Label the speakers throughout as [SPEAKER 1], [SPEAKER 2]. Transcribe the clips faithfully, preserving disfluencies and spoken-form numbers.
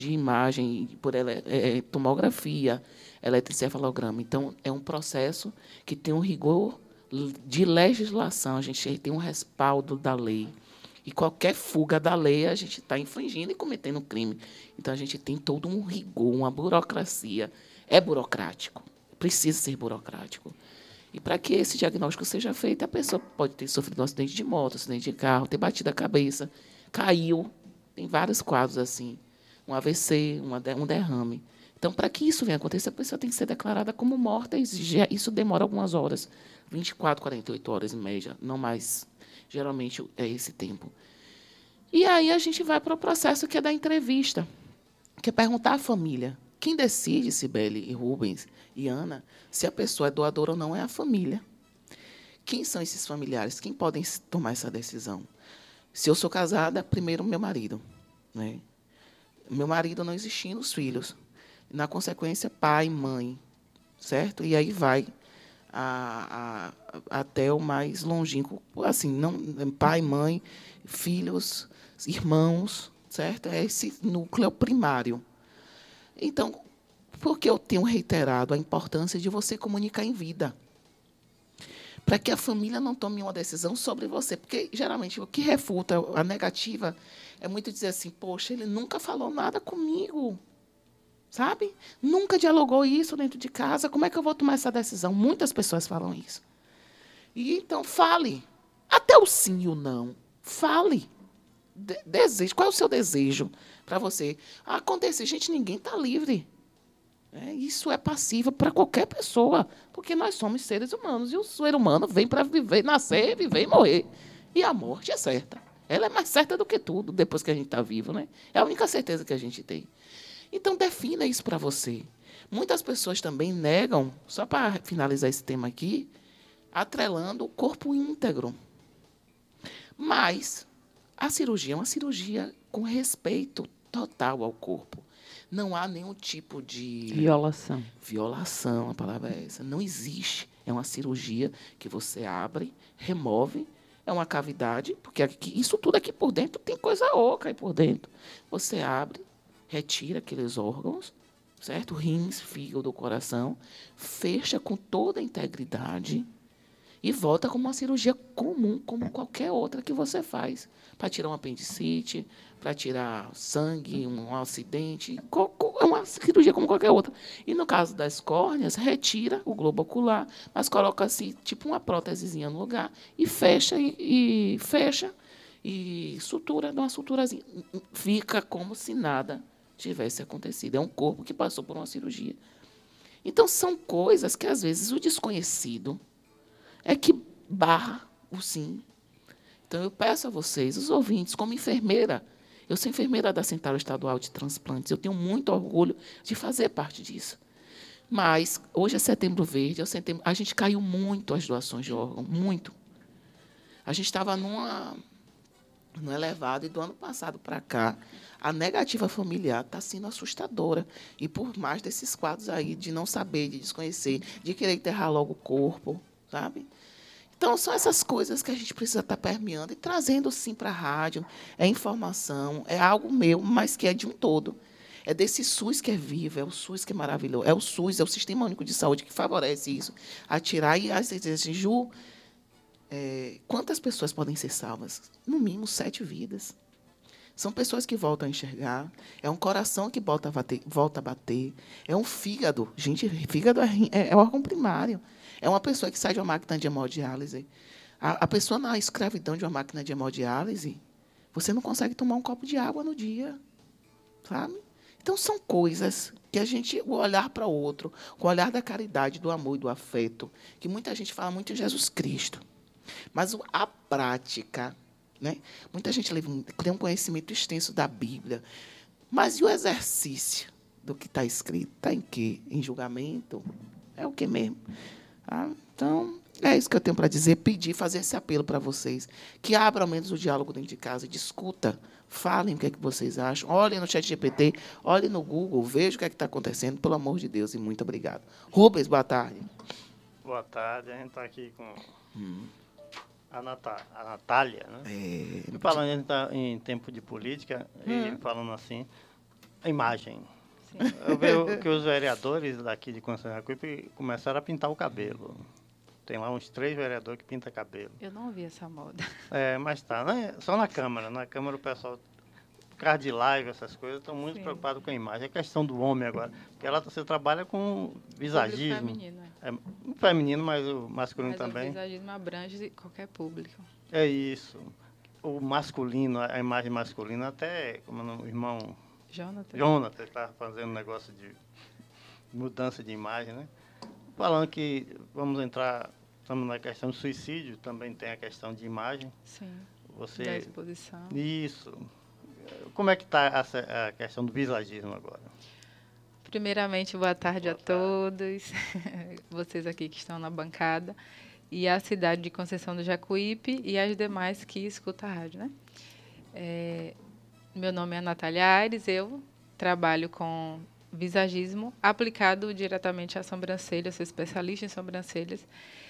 [SPEAKER 1] de imagem, por ele, é, tomografia, eletroencefalograma. Então, é um processo que tem um rigor de legislação, a gente tem um respaldo da lei. E qualquer fuga da lei, a gente está infringindo e cometendo crime. Então, a gente tem todo um rigor, uma burocracia. É burocrático, precisa ser burocrático. E para que esse diagnóstico seja feito, a pessoa pode ter sofrido um acidente de moto, acidente de carro, ter batido a cabeça, caiu. Tem vários quadros assim. Um A V C, uma, um derrame. Então, para que isso venha acontecer, a pessoa tem que ser declarada como morta. E isso demora algumas horas. vinte e quatro, quarenta e oito horas, em média. Não mais. Geralmente é esse tempo. E aí a gente vai para o processo que é da entrevista, que é perguntar à família. Quem decide, Cibele e Rubens e Ana, se a pessoa é doadora ou não é a família. Quem são esses familiares? Quem podem tomar essa decisão? Se eu sou casada, primeiro meu marido. Né? Meu marido não existindo, os filhos. Na consequência, pai, mãe. Certo? E aí vai a, a, até o mais longínquo. Assim, não, pai, mãe, filhos, irmãos. Certo? É esse núcleo primário. Então, por que eu tenho reiterado a importância de você comunicar em vida? Para que a família não tome uma decisão sobre você. Porque, geralmente, o que refuta a negativa é muito dizer assim, poxa, ele nunca falou nada comigo. Sabe? Nunca dialogou isso dentro de casa. Como é que eu vou tomar essa decisão? Muitas pessoas falam isso. E, então, fale. Até o sim e o não. Fale. De desejo. Qual é o seu desejo para você? Acontecer. Gente, ninguém está livre. É, isso é passivo para qualquer pessoa, porque nós somos seres humanos, e o ser humano vem para viver, nascer, viver e morrer. E a morte é certa. Ela é mais certa do que tudo, depois que a gente está vivo. Né? É a única certeza que a gente tem. Então, defina isso para você. Muitas pessoas também negam, só para finalizar esse tema aqui, atrelando o corpo íntegro. Mas a cirurgia é uma cirurgia com respeito total ao corpo. Não há nenhum tipo de...
[SPEAKER 2] Violação.
[SPEAKER 1] Violação, a palavra é essa. Não existe. É uma cirurgia que você abre, remove, é uma cavidade, porque aqui, isso tudo aqui por dentro tem coisa oca aí por dentro. Você abre, retira aqueles órgãos, certo? Rins, fígado, coração, fecha com toda a integridade e volta como uma cirurgia comum, como qualquer outra que você faz. Para tirar um apendicite, para tirar sangue, um acidente, é uma cirurgia como qualquer outra. E no caso das córneas, retira o globo ocular, mas coloca assim, tipo uma prótesezinha no lugar, e fecha, e, e fecha, e sutura, dá uma suturazinha. Fica como se nada tivesse acontecido. É um corpo que passou por uma cirurgia. Então, são coisas que, às vezes, o desconhecido é que barra o sim. Então, eu peço a vocês, os ouvintes, como enfermeira, eu sou enfermeira da Central Estadual de Transplantes, eu tenho muito orgulho de fazer parte disso. Mas, hoje é Setembro Verde, é setembro, a gente caiu muito as doações de órgão, muito. A gente estava numa, num elevado, e do ano passado para cá, a negativa familiar está sendo assustadora. E por mais desses quadros aí, de não saber, de desconhecer, de querer enterrar logo o corpo, sabe? Então, são essas coisas que a gente precisa estar permeando e trazendo, sim, para a rádio. É informação, é algo meu, mas que é de um todo. É desse SUS que é vivo, é o SUS que é maravilhoso. É o SUS, é o Sistema Único de Saúde que favorece isso. A tirar e às vezes, assim, Ju, é, quantas pessoas podem ser salvas? No mínimo, sete vidas. São pessoas que voltam a enxergar. É um coração que volta a bater. Volta a bater. É um fígado. Gente, fígado é, é, é órgão primário. É uma pessoa que sai de uma máquina de hemodiálise. A, a pessoa na escravidão de uma máquina de hemodiálise, você não consegue tomar um copo de água no dia. Sabe? Então, são coisas que a gente, o olhar para o outro, o olhar da caridade, do amor e do afeto, que muita gente fala muito em Jesus Cristo. Mas a prática, né? Muita gente tem um conhecimento extenso da Bíblia. Mas e o exercício do que está escrito? Está em quê? Em julgamento? É o quê mesmo? Ah, então, é isso que eu tenho para dizer, pedir, fazer esse apelo para vocês, que abra ao menos o diálogo dentro de casa, discuta, falem o que é que vocês acham, olhem no chat G P T, olhem no Google, vejam o que é que está acontecendo, pelo amor de Deus, e muito obrigado. Rubens, boa tarde.
[SPEAKER 3] Boa tarde, a gente está aqui com hum. a, Natá a Natália, né? É... Falando, a gente está em tempo de política, hum. e falando assim, a imagem.
[SPEAKER 2] Sim.
[SPEAKER 3] Eu vejo que os vereadores daqui de Conceição do Jacuípe começaram a pintar o cabelo. Tem lá uns três vereadores que pintam cabelo.
[SPEAKER 2] Eu não vi essa moda.
[SPEAKER 3] É, mas tá, né? Só na Câmara. Na Câmara o pessoal, por causa de live, essas coisas, estão muito
[SPEAKER 2] Sim.
[SPEAKER 3] preocupados com a imagem. É questão do homem agora. Porque ela, você trabalha com visagismo.
[SPEAKER 2] Público feminino, é.
[SPEAKER 3] É, o feminino, mas o masculino
[SPEAKER 2] Mas
[SPEAKER 3] também.
[SPEAKER 2] o visagismo abrange qualquer público.
[SPEAKER 3] É isso. O masculino, a imagem masculina, até como o irmão
[SPEAKER 2] Jonathan?
[SPEAKER 3] Jonathan estava fazendo um negócio de mudança de imagem, né? Falando que vamos entrar, estamos na questão do suicídio, também tem a questão de imagem.
[SPEAKER 2] Sim,
[SPEAKER 3] Você,
[SPEAKER 2] da exposição.
[SPEAKER 3] isso. Como é que está a questão do visagismo agora?
[SPEAKER 2] Primeiramente, boa tarde
[SPEAKER 3] Boa
[SPEAKER 2] a todos, vocês aqui que estão na bancada, e a cidade de Conceição do Jacuípe e as demais que escutam a rádio, né? É, meu nome é Natália Aires, eu trabalho com visagismo aplicado diretamente à sobrancelha, sou especialista em sobrancelhas,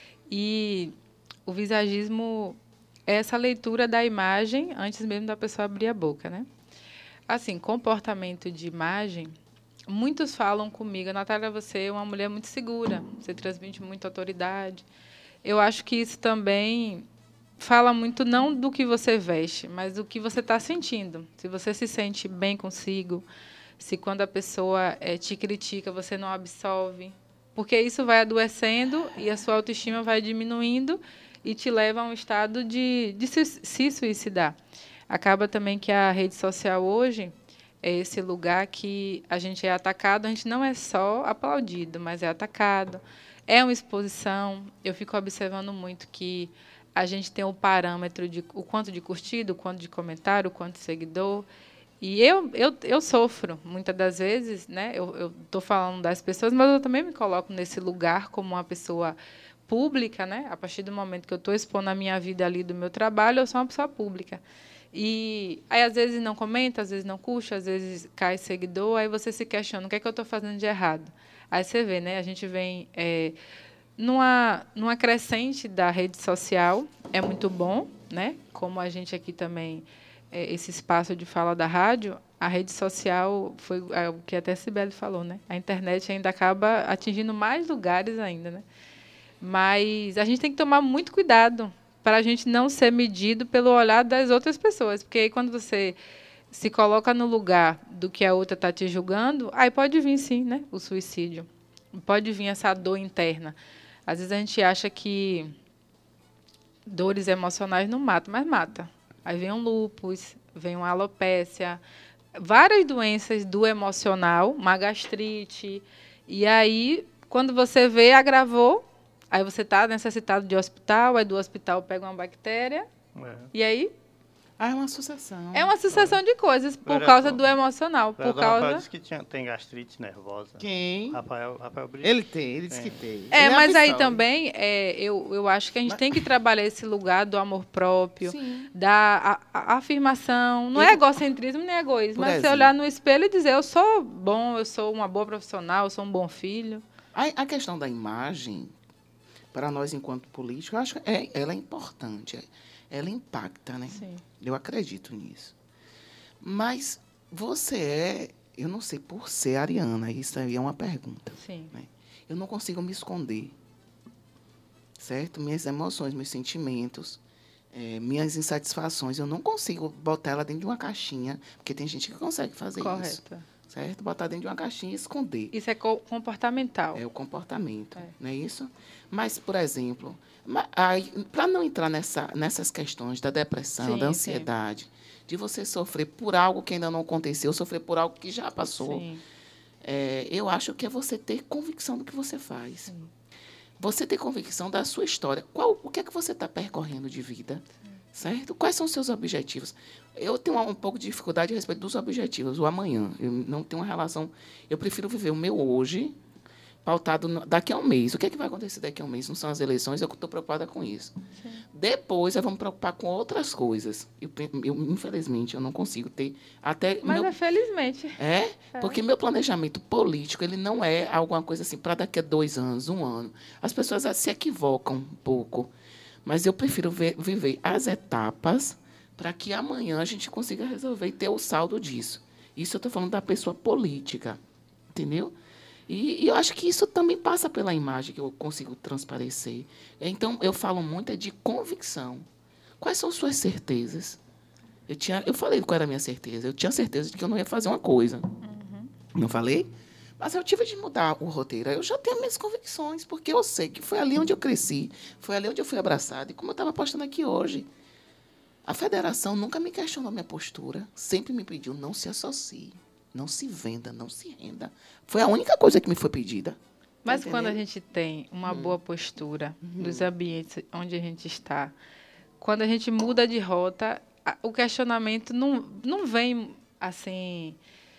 [SPEAKER 2] e o visagismo é essa leitura da imagem antes mesmo da pessoa abrir a boca, né? Assim, comportamento de imagem, muitos falam comigo, Natália, você é uma mulher muito segura, você transmite muita autoridade. Eu acho que isso também fala muito não do que você veste, mas do que você está sentindo. Se você se sente bem consigo, se quando a pessoa é, te critica, você não absolve, porque isso vai adoecendo e a sua autoestima vai diminuindo e te leva a um estado de, de se, se suicidar. Acaba também que a rede social hoje é esse lugar que a gente é atacado, a gente não é só aplaudido, mas é atacado. É uma exposição. Eu fico observando muito que a gente tem o parâmetro de o quanto de curtido, o quanto de comentário, o quanto de seguidor. E eu, eu, eu sofro, muitas das vezes, né? Eu estou falando das pessoas, mas eu também me coloco nesse lugar como uma pessoa pública, né? A partir do momento que eu estou expondo a minha vida ali do meu trabalho, eu sou uma pessoa pública. E aí, às vezes, não comenta, às vezes não curte, às vezes cai seguidor, aí você se questiona, o que é que eu estou fazendo de errado? Aí você vê, né? A gente vem é, numa, numa crescente da rede social, é muito bom, né? Como a gente aqui também, é, esse espaço de fala da rádio, a rede social foi é, o que até a Sibeli falou, né? A internet ainda acaba atingindo mais lugares ainda, né? Mas a gente tem que tomar muito cuidado para a gente não ser medido pelo olhar das outras pessoas. Porque aí, quando você se coloca no lugar do que a outra está te julgando, aí pode vir, sim, né, o suicídio. Pode vir essa dor interna. Às vezes a gente acha que dores emocionais não matam, mas mata. Aí vem um lúpus, vem uma alopécia, várias doenças do emocional, uma gastrite. E aí, quando você vê, agravou. Aí você está necessitado de hospital, aí do hospital pega uma bactéria, é. E aí...
[SPEAKER 1] Ah, é uma sucessão.
[SPEAKER 2] É uma sucessão é. de coisas, por
[SPEAKER 3] Vereador,
[SPEAKER 2] causa do emocional. Por causa...
[SPEAKER 3] Rafael disse que tinha, tem gastrite nervosa.
[SPEAKER 1] Quem?
[SPEAKER 3] Rafael, Rafael Brito.
[SPEAKER 1] Ele tem, ele disse que tem.
[SPEAKER 2] É,
[SPEAKER 1] ele
[SPEAKER 2] mas
[SPEAKER 1] é
[SPEAKER 2] aí também, é, eu, eu acho que a gente mas... tem que trabalhar esse lugar do amor próprio, Sim. da a, a afirmação. Não eu... é egocentrismo nem egoísmo, por mas exemplo. Você olhar no espelho e dizer, eu sou bom, eu sou uma boa profissional, eu sou um bom filho.
[SPEAKER 1] A, a questão da imagem... Para nós, enquanto políticos, eu acho que é, ela é importante. Ela impacta, né?
[SPEAKER 2] Sim.
[SPEAKER 1] Eu acredito nisso. Mas você é... Eu não sei, por ser ariana, isso aí é uma pergunta.
[SPEAKER 2] Sim.
[SPEAKER 1] Né? Eu não consigo me esconder. Certo? Minhas emoções, meus sentimentos, é, minhas insatisfações, eu não consigo botar ela dentro de uma caixinha, porque tem gente que consegue fazer
[SPEAKER 2] Correto.
[SPEAKER 1] isso. Certo? Botar dentro de uma caixinha e esconder.
[SPEAKER 2] Isso é comportamental.
[SPEAKER 1] É o comportamento,
[SPEAKER 2] é.
[SPEAKER 1] não é isso? Mas, por exemplo, para não entrar nessa, nessas questões da depressão, sim, da ansiedade, sim. de você sofrer por algo que ainda não aconteceu, sofrer por algo que já passou, é, eu acho que é você ter convicção do que você faz. Sim. Você ter convicção da sua história. Qual, o que é que você está percorrendo de vida? Sim. Certo? Quais são os seus objetivos? Eu tenho um pouco de dificuldade a respeito dos objetivos, o amanhã. Eu não tenho uma relação... Eu prefiro viver o meu hoje, pautado no, daqui a um mês. O que é que vai acontecer daqui a um mês? Não são as eleições, eu estou preocupada com isso. Sim. Depois, eu vou me preocupar com outras coisas. Eu, eu, infelizmente, eu não consigo ter... até
[SPEAKER 2] Mas
[SPEAKER 1] meu,
[SPEAKER 2] é felizmente.
[SPEAKER 1] É? é? Porque meu planejamento político, ele não é alguma coisa assim, para daqui a dois anos, um ano. As pessoas se equivocam um pouco. Mas eu prefiro ver, viver as etapas para que amanhã a gente consiga resolver e ter o saldo disso. Isso eu estou falando da pessoa política, entendeu? E, e eu acho que isso também passa pela imagem que eu consigo transparecer. Então, eu falo muito é de convicção. Quais são suas certezas? Eu, tinha, eu falei qual era a minha certeza. Eu tinha certeza de que eu não ia fazer uma coisa. Uhum. Não falei? Mas eu tive de mudar o roteiro. Eu já tenho minhas convicções, porque eu sei que foi ali onde eu cresci, foi ali onde eu fui abraçado. E como eu estava postando aqui hoje, a federação nunca me questionou minha postura, sempre me pediu não se associe, não se venda, não se renda. Foi a única coisa que me foi pedida.
[SPEAKER 2] Mas quando a gente tem uma hum. boa postura uhum. dos ambientes onde a gente está, quando a gente muda de rota, o questionamento não, não vem assim...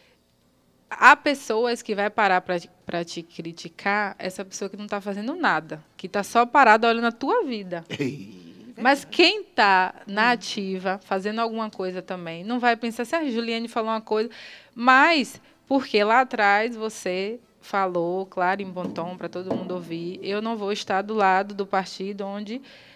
[SPEAKER 2] Há pessoas que vai parar para te criticar, essa pessoa que não está fazendo nada, que está só parada olhando a tua vida. Ei, mas quem está na ativa, fazendo alguma coisa também, não vai pensar assim, a Juliane falou uma coisa, mas porque lá atrás você falou, claro, em bom tom, para todo mundo ouvir, eu não vou estar do lado do partido onde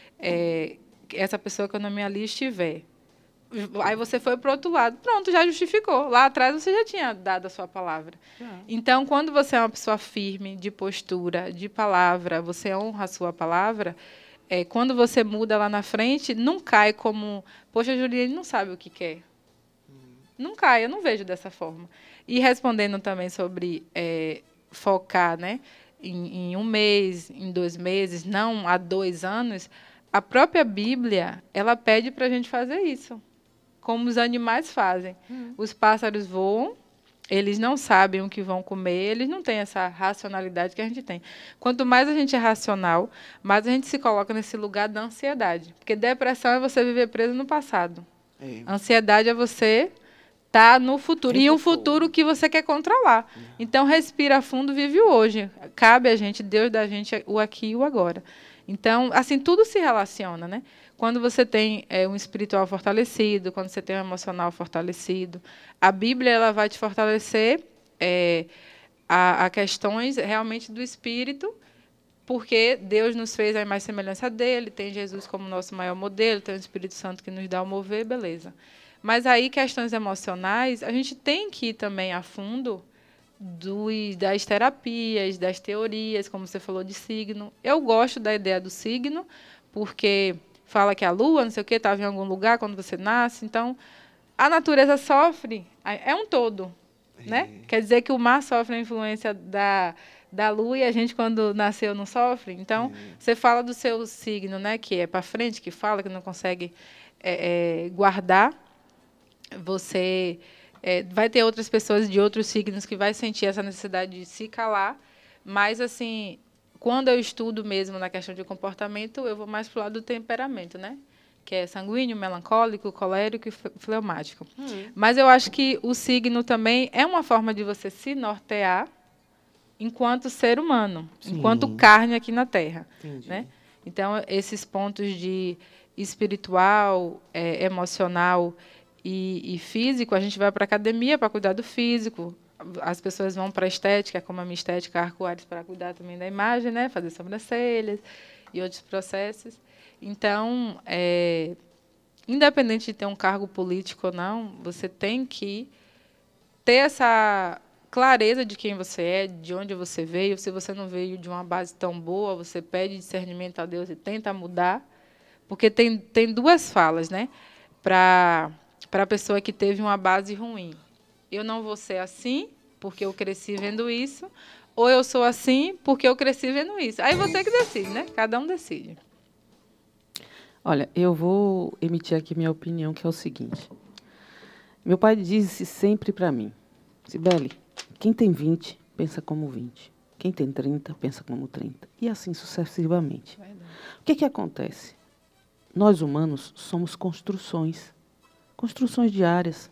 [SPEAKER 2] é, essa pessoa que eu nomeei ali estiver. Aí você foi para o outro lado. Pronto, já justificou. Lá atrás você já tinha dado a sua palavra. Ah. Então, quando você é uma pessoa firme, de postura, de palavra, você honra a sua palavra, é, quando você muda lá na frente, não cai como... Poxa, a Juliane não sabe o que quer. Hum. Não cai, eu não vejo dessa forma. E respondendo também sobre é, focar, né, em, em um mês, em dois meses, não há dois anos, a própria Bíblia, ela pede para a gente fazer isso. Como os animais fazem. Hum. Os pássaros voam, eles não sabem o que vão comer, eles não têm essa racionalidade que a gente tem. Quanto mais a gente é racional, mais a gente se coloca nesse lugar da ansiedade. Porque depressão é você viver preso no passado. É. Ansiedade é você estar tá no futuro. E um futuro que você quer controlar. Uhum. Então, respira fundo, vive o hoje. Cabe a gente, Deus dá a gente o aqui e o agora. Então, assim, tudo se relaciona, né? Quando você tem é, um espiritual fortalecido, quando você tem um emocional fortalecido, a Bíblia ela vai te fortalecer é, a, a questões realmente do espírito, porque Deus nos fez a imagem e semelhança dele, tem Jesus como nosso maior modelo, tem o Espírito Santo que nos dá o mover, beleza. Mas aí, questões emocionais, a gente tem que ir também a fundo do, das terapias, das teorias, como você falou de signo. Eu gosto da ideia do signo, porque... fala que a lua, não sei o quê, estava em algum lugar quando você nasce. Então, a natureza sofre, é um todo. É. Né? Quer dizer que o mar sofre a influência da, da lua e a gente, quando nasceu, não sofre. Então, é. Você fala do seu signo, né, que é para frente, que fala, que não consegue é, é, guardar. Você é, vai ter outras pessoas de outros signos que vai sentir essa necessidade de se calar. Mas, assim... Quando eu estudo mesmo na questão de comportamento, eu vou mais para o lado do temperamento, né? Que é sanguíneo, melancólico, colérico e fleumático. Hum. Mas eu acho que o signo também é uma forma de você se nortear enquanto ser humano, sim, enquanto carne aqui na Terra. Né? Então, esses pontos de espiritual, é, emocional e, e físico, a gente vai para a academia para cuidar do físico. As pessoas vão para a estética, como a minha estética Arco-Íris, para cuidar também da imagem, né? Fazer sobrancelhas e outros processos. Então, é, independente de ter um cargo político ou não, você tem que ter essa clareza de quem você é, de onde você veio. Se você não veio de uma base tão boa, você pede discernimento a Deus e tenta mudar. Porque tem, tem duas falas, né? Para para a pessoa que teve uma base ruim. Eu não vou ser assim, porque eu cresci vendo isso, ou eu sou assim, porque eu cresci vendo isso. Aí você que decide, né? Cada um decide.
[SPEAKER 4] Olha, eu vou emitir aqui minha opinião, que é o seguinte. Meu pai disse sempre para mim, Cibele, quem tem vinte, pensa como vinte. Quem tem trinta, pensa como trinta. E assim sucessivamente. Verdade. O que, que acontece? Nós, humanos, somos construções. Construções diárias.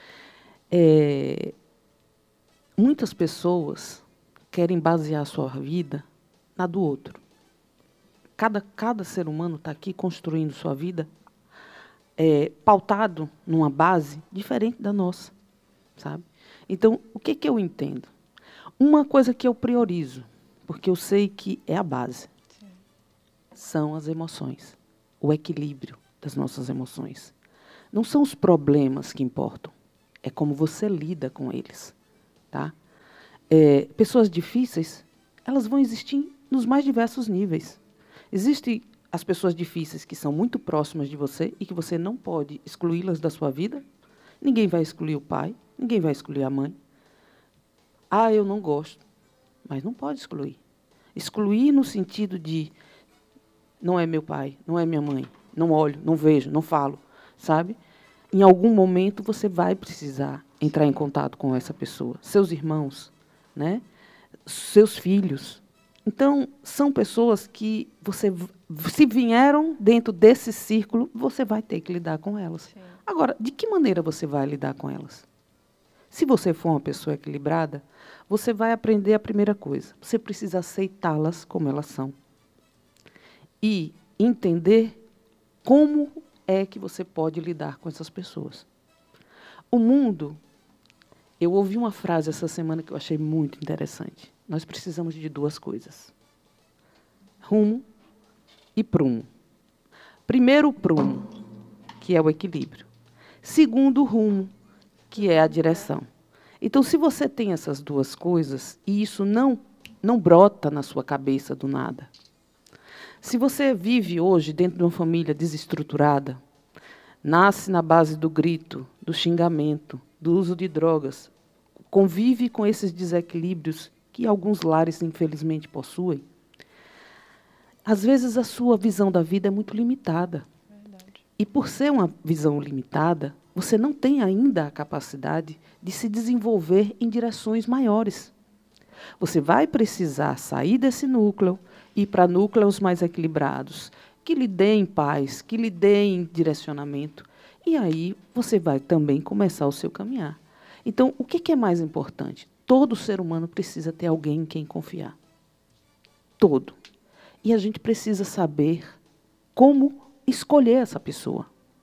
[SPEAKER 4] É, muitas pessoas querem basear a sua vida na do outro. Cada, cada ser humano está aqui construindo sua vida é, pautado numa base diferente da nossa, sabe? Então, o que, que eu entendo? Uma coisa que eu priorizo, porque eu sei que é a base, sim, são as emoções, o equilíbrio das nossas emoções. Não são os problemas que importam, é como você lida com eles. Tá? É, pessoas difíceis, elas vão existir nos mais diversos níveis. Existem as pessoas difíceis que são muito próximas de você e que você não pode excluí-las da sua vida. Ninguém vai excluir o pai, ninguém vai excluir a mãe. Ah, eu não gosto. Mas não pode excluir. Excluir no sentido de não é meu pai, não é minha mãe, não olho, não vejo, não falo, sabe? Em algum momento você vai precisar entrar em contato com essa pessoa, seus irmãos, né? Seus filhos. Então, são pessoas que você, se vieram dentro desse círculo, você vai ter que lidar com elas. Sim. Agora, de que maneira você vai lidar com elas? Se você for uma pessoa equilibrada, você vai aprender a primeira coisa. Você precisa aceitá-las como elas são. E entender como é que você pode lidar com essas pessoas. O mundo... Eu ouvi uma frase essa semana que eu achei muito interessante. Nós precisamos de duas coisas. Rumo e prumo. Primeiro, o prumo, que é o equilíbrio. Segundo, o rumo, que é a direção. Então, se você tem essas duas coisas, e isso não, não brota na sua cabeça do nada. Se você vive hoje dentro de uma família desestruturada, nasce na base do grito, do xingamento, do uso de drogas, convive com esses desequilíbrios que alguns lares, infelizmente, possuem, às vezes a sua visão da vida é muito limitada. Verdade. E, por ser uma visão limitada, você não tem ainda a capacidade de se desenvolver em direções maiores. Você vai precisar sair desse núcleo e ir para núcleos mais equilibrados, que lhe deem paz, que lhe deem direcionamento. E aí você vai também começar o seu caminhar. Então, o que é mais importante? Todo ser humano precisa ter alguém em quem confiar. Todo. E a gente precisa saber como escolher essa pessoa.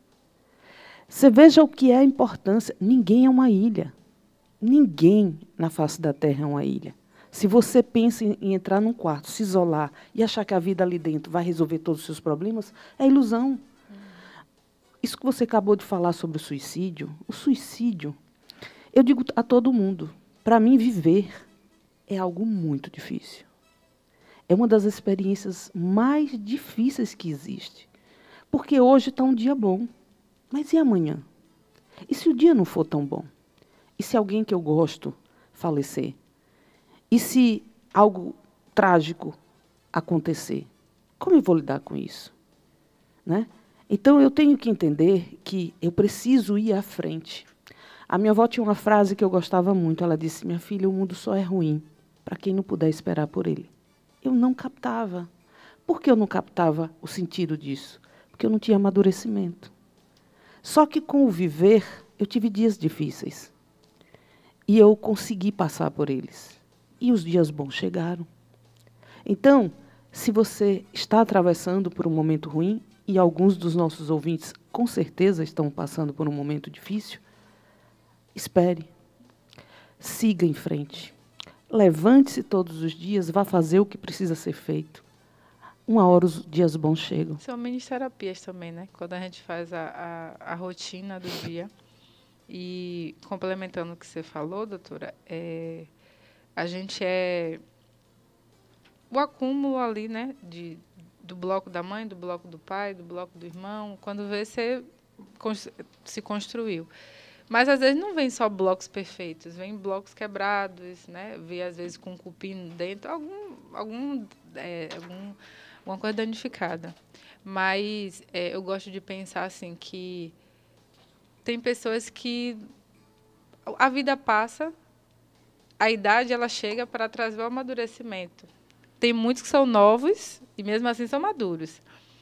[SPEAKER 4] Você veja o que é a importância. Ninguém é uma ilha. Ninguém na face da Terra é uma ilha. Se você pensa em entrar num quarto, se isolar e achar que a vida ali dentro vai resolver todos os seus problemas, é ilusão. Isso que você acabou de falar sobre o suicídio, o suicídio, eu digo a todo mundo, para mim viver é algo muito difícil. É uma das experiências mais difíceis que existe. Porque hoje está um dia bom, mas e amanhã? E se o dia não for tão bom? E se alguém que eu gosto falecer? E se algo trágico acontecer? Como eu vou lidar com isso? Né? Então, eu tenho que entender que eu preciso ir à frente. A minha avó tinha uma frase que eu gostava muito. Ela disse, minha filha, o mundo só é ruim para quem não puder esperar por ele. Eu não captava. Por que eu não captava o sentido disso? Porque eu não tinha amadurecimento. Só que, com o viver, eu tive dias difíceis. E eu consegui passar por eles. E os dias bons chegaram. Então, se você está atravessando por um momento ruim, e alguns dos nossos ouvintes, com certeza, estão passando por um momento difícil, espere. Siga em frente. Levante-se todos os dias, vá fazer o que precisa ser feito. Uma hora os dias bons chegam.
[SPEAKER 2] São mini-terapias também, né? Quando a gente faz a, a, a rotina do dia. E, complementando o que você falou, doutora, é, a gente é o acúmulo ali, né, de, do bloco da mãe, do bloco do pai, do bloco do irmão. Quando vê, você se construiu. Mas, às vezes, não vem só blocos perfeitos, vem blocos quebrados, né? Vem, às vezes, com cupim dentro, algum, algum, é, algum, alguma coisa danificada. Mas é, eu gosto de pensar assim que tem pessoas que a vida passa, a idade ela chega para trazer o amadurecimento. Tem muitos que são novos e, mesmo assim, são maduros.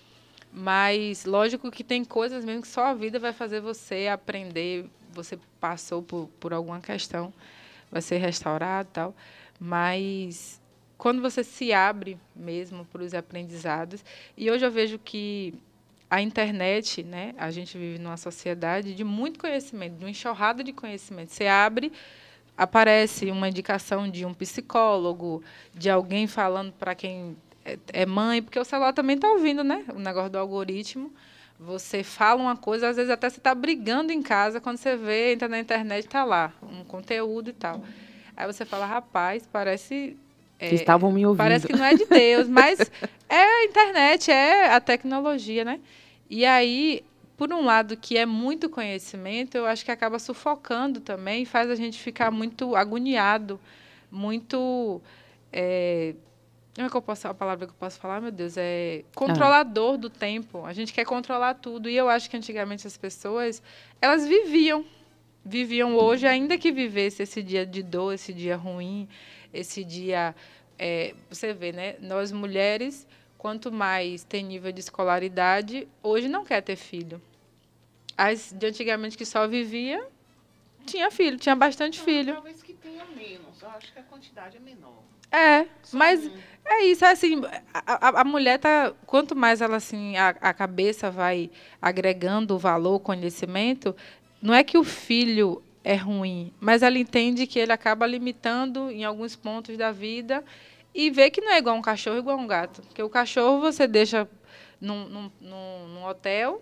[SPEAKER 2] Mas, lógico que tem coisas mesmo que só a vida vai fazer você aprender. Você passou por, por alguma questão, vai ser restaurado e tal. Mas, quando você se abre mesmo para os aprendizados... E hoje eu vejo que a internet, né, a gente vive numa sociedade de muito conhecimento, de uma enxurrada de conhecimento. Você abre, aparece uma indicação de um psicólogo, de alguém falando para quem é mãe, porque o celular também está ouvindo, né, o negócio do algoritmo, Você fala uma coisa, às vezes até você está brigando em casa, quando você vê, entra na internet, está lá, um conteúdo e tal. Aí você fala, rapaz, parece... É,
[SPEAKER 4] que estavam me ouvindo.
[SPEAKER 2] Parece que não é de Deus, mas é a internet, é a tecnologia, né? E aí, por um lado, que é muito conhecimento, eu acho que acaba sufocando também e faz a gente ficar muito agoniado, muito... É, como é que eu posso, a palavra que eu posso falar, meu Deus, é controlador ah. do tempo. A gente quer controlar tudo. E eu acho que antigamente as pessoas, elas viviam. Viviam hoje, ainda que vivesse esse dia de dor, esse dia ruim, esse dia... É, você vê, né? Nós, mulheres, quanto mais tem nível de escolaridade, hoje não quer ter filho. As de antigamente que só vivia, tinha filho, tinha bastante
[SPEAKER 1] não,
[SPEAKER 2] filho.
[SPEAKER 1] Talvez que tenha menos. Eu acho que a quantidade é menor.
[SPEAKER 2] É,
[SPEAKER 1] Só
[SPEAKER 2] mas...
[SPEAKER 1] um.
[SPEAKER 2] É isso, assim, a, a, a mulher tá, quanto mais ela assim, a, a cabeça vai agregando valor, conhecimento, não é que o filho é ruim, mas ela entende que ele acaba limitando em alguns pontos da vida e vê que não é igual um cachorro, igual um gato, porque o cachorro você deixa num, num, num, num hotel,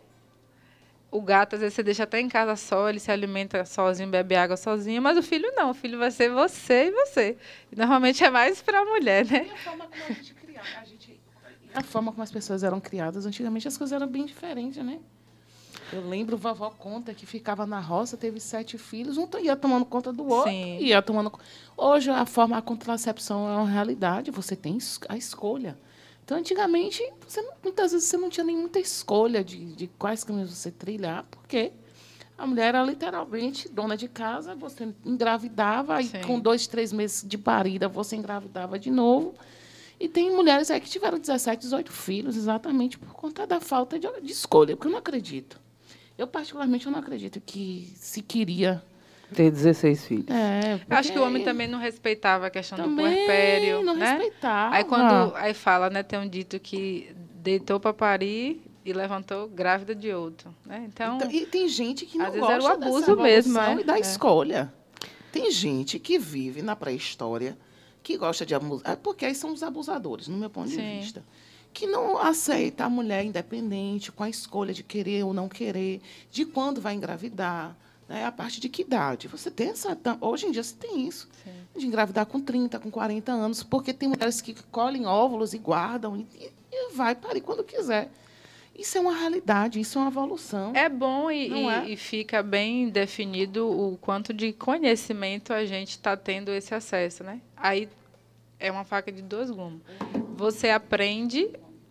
[SPEAKER 2] o gato às vezes você deixa até em casa só, ele se alimenta sozinho, bebe água sozinho, mas o filho não, o filho vai ser você e você. E normalmente é mais para a mulher, né?
[SPEAKER 1] E a forma como a gente criava, a gente, a forma como as pessoas eram criadas, antigamente as coisas eram bem diferentes, né? Eu lembro, vovó conta que ficava na roça, teve sete filhos, um ia tomando conta do outro,
[SPEAKER 2] Sim.
[SPEAKER 1] ia tomando... Hoje a forma, a contracepção é uma realidade, você tem a escolha. Então, antigamente, você não, muitas vezes você não tinha nem muita escolha de, de quais caminhos você trilhar, porque a mulher era literalmente dona de casa, você engravidava, e com dois, três meses de parida, você engravidava de novo. E tem mulheres aí que tiveram dezessete, dezoito filhos, exatamente por conta da falta de, de escolha, porque eu não acredito. Eu, particularmente, eu não acredito que se queria...
[SPEAKER 4] Ter dezesseis filhos.
[SPEAKER 1] É,
[SPEAKER 2] acho que o homem também não respeitava a questão
[SPEAKER 1] também
[SPEAKER 2] do puerpério,
[SPEAKER 1] não
[SPEAKER 2] né?
[SPEAKER 1] respeitava.
[SPEAKER 2] Aí quando aí fala, né, tem um dito que deitou para parir e levantou grávida de outro, né? Então,
[SPEAKER 1] então, e tem gente que não
[SPEAKER 2] às vezes
[SPEAKER 1] gosta
[SPEAKER 2] era o abuso
[SPEAKER 1] dessa
[SPEAKER 2] mesmo,
[SPEAKER 1] evolução
[SPEAKER 2] é.
[SPEAKER 1] e da
[SPEAKER 2] É.
[SPEAKER 1] escolha. Tem gente que vive na pré-história, que gosta de abusar, porque aí são os abusadores, no meu ponto
[SPEAKER 2] Sim.
[SPEAKER 1] de vista, que não aceita a mulher independente, com a escolha de querer ou não querer, de quando vai engravidar. É a partir de que idade? Você tem essa... Hoje em dia você tem isso.
[SPEAKER 2] Sim.
[SPEAKER 1] De engravidar com trinta, com quarenta anos, porque tem mulheres que colhem óvulos e guardam e, e vai parir quando quiser. Isso é uma realidade, isso é uma evolução.
[SPEAKER 2] É bom e,
[SPEAKER 1] Não
[SPEAKER 2] e,
[SPEAKER 1] é?
[SPEAKER 2] e fica bem definido o quanto de conhecimento a gente está tendo esse acesso, né? Aí é uma faca de dois gumes. Você aprende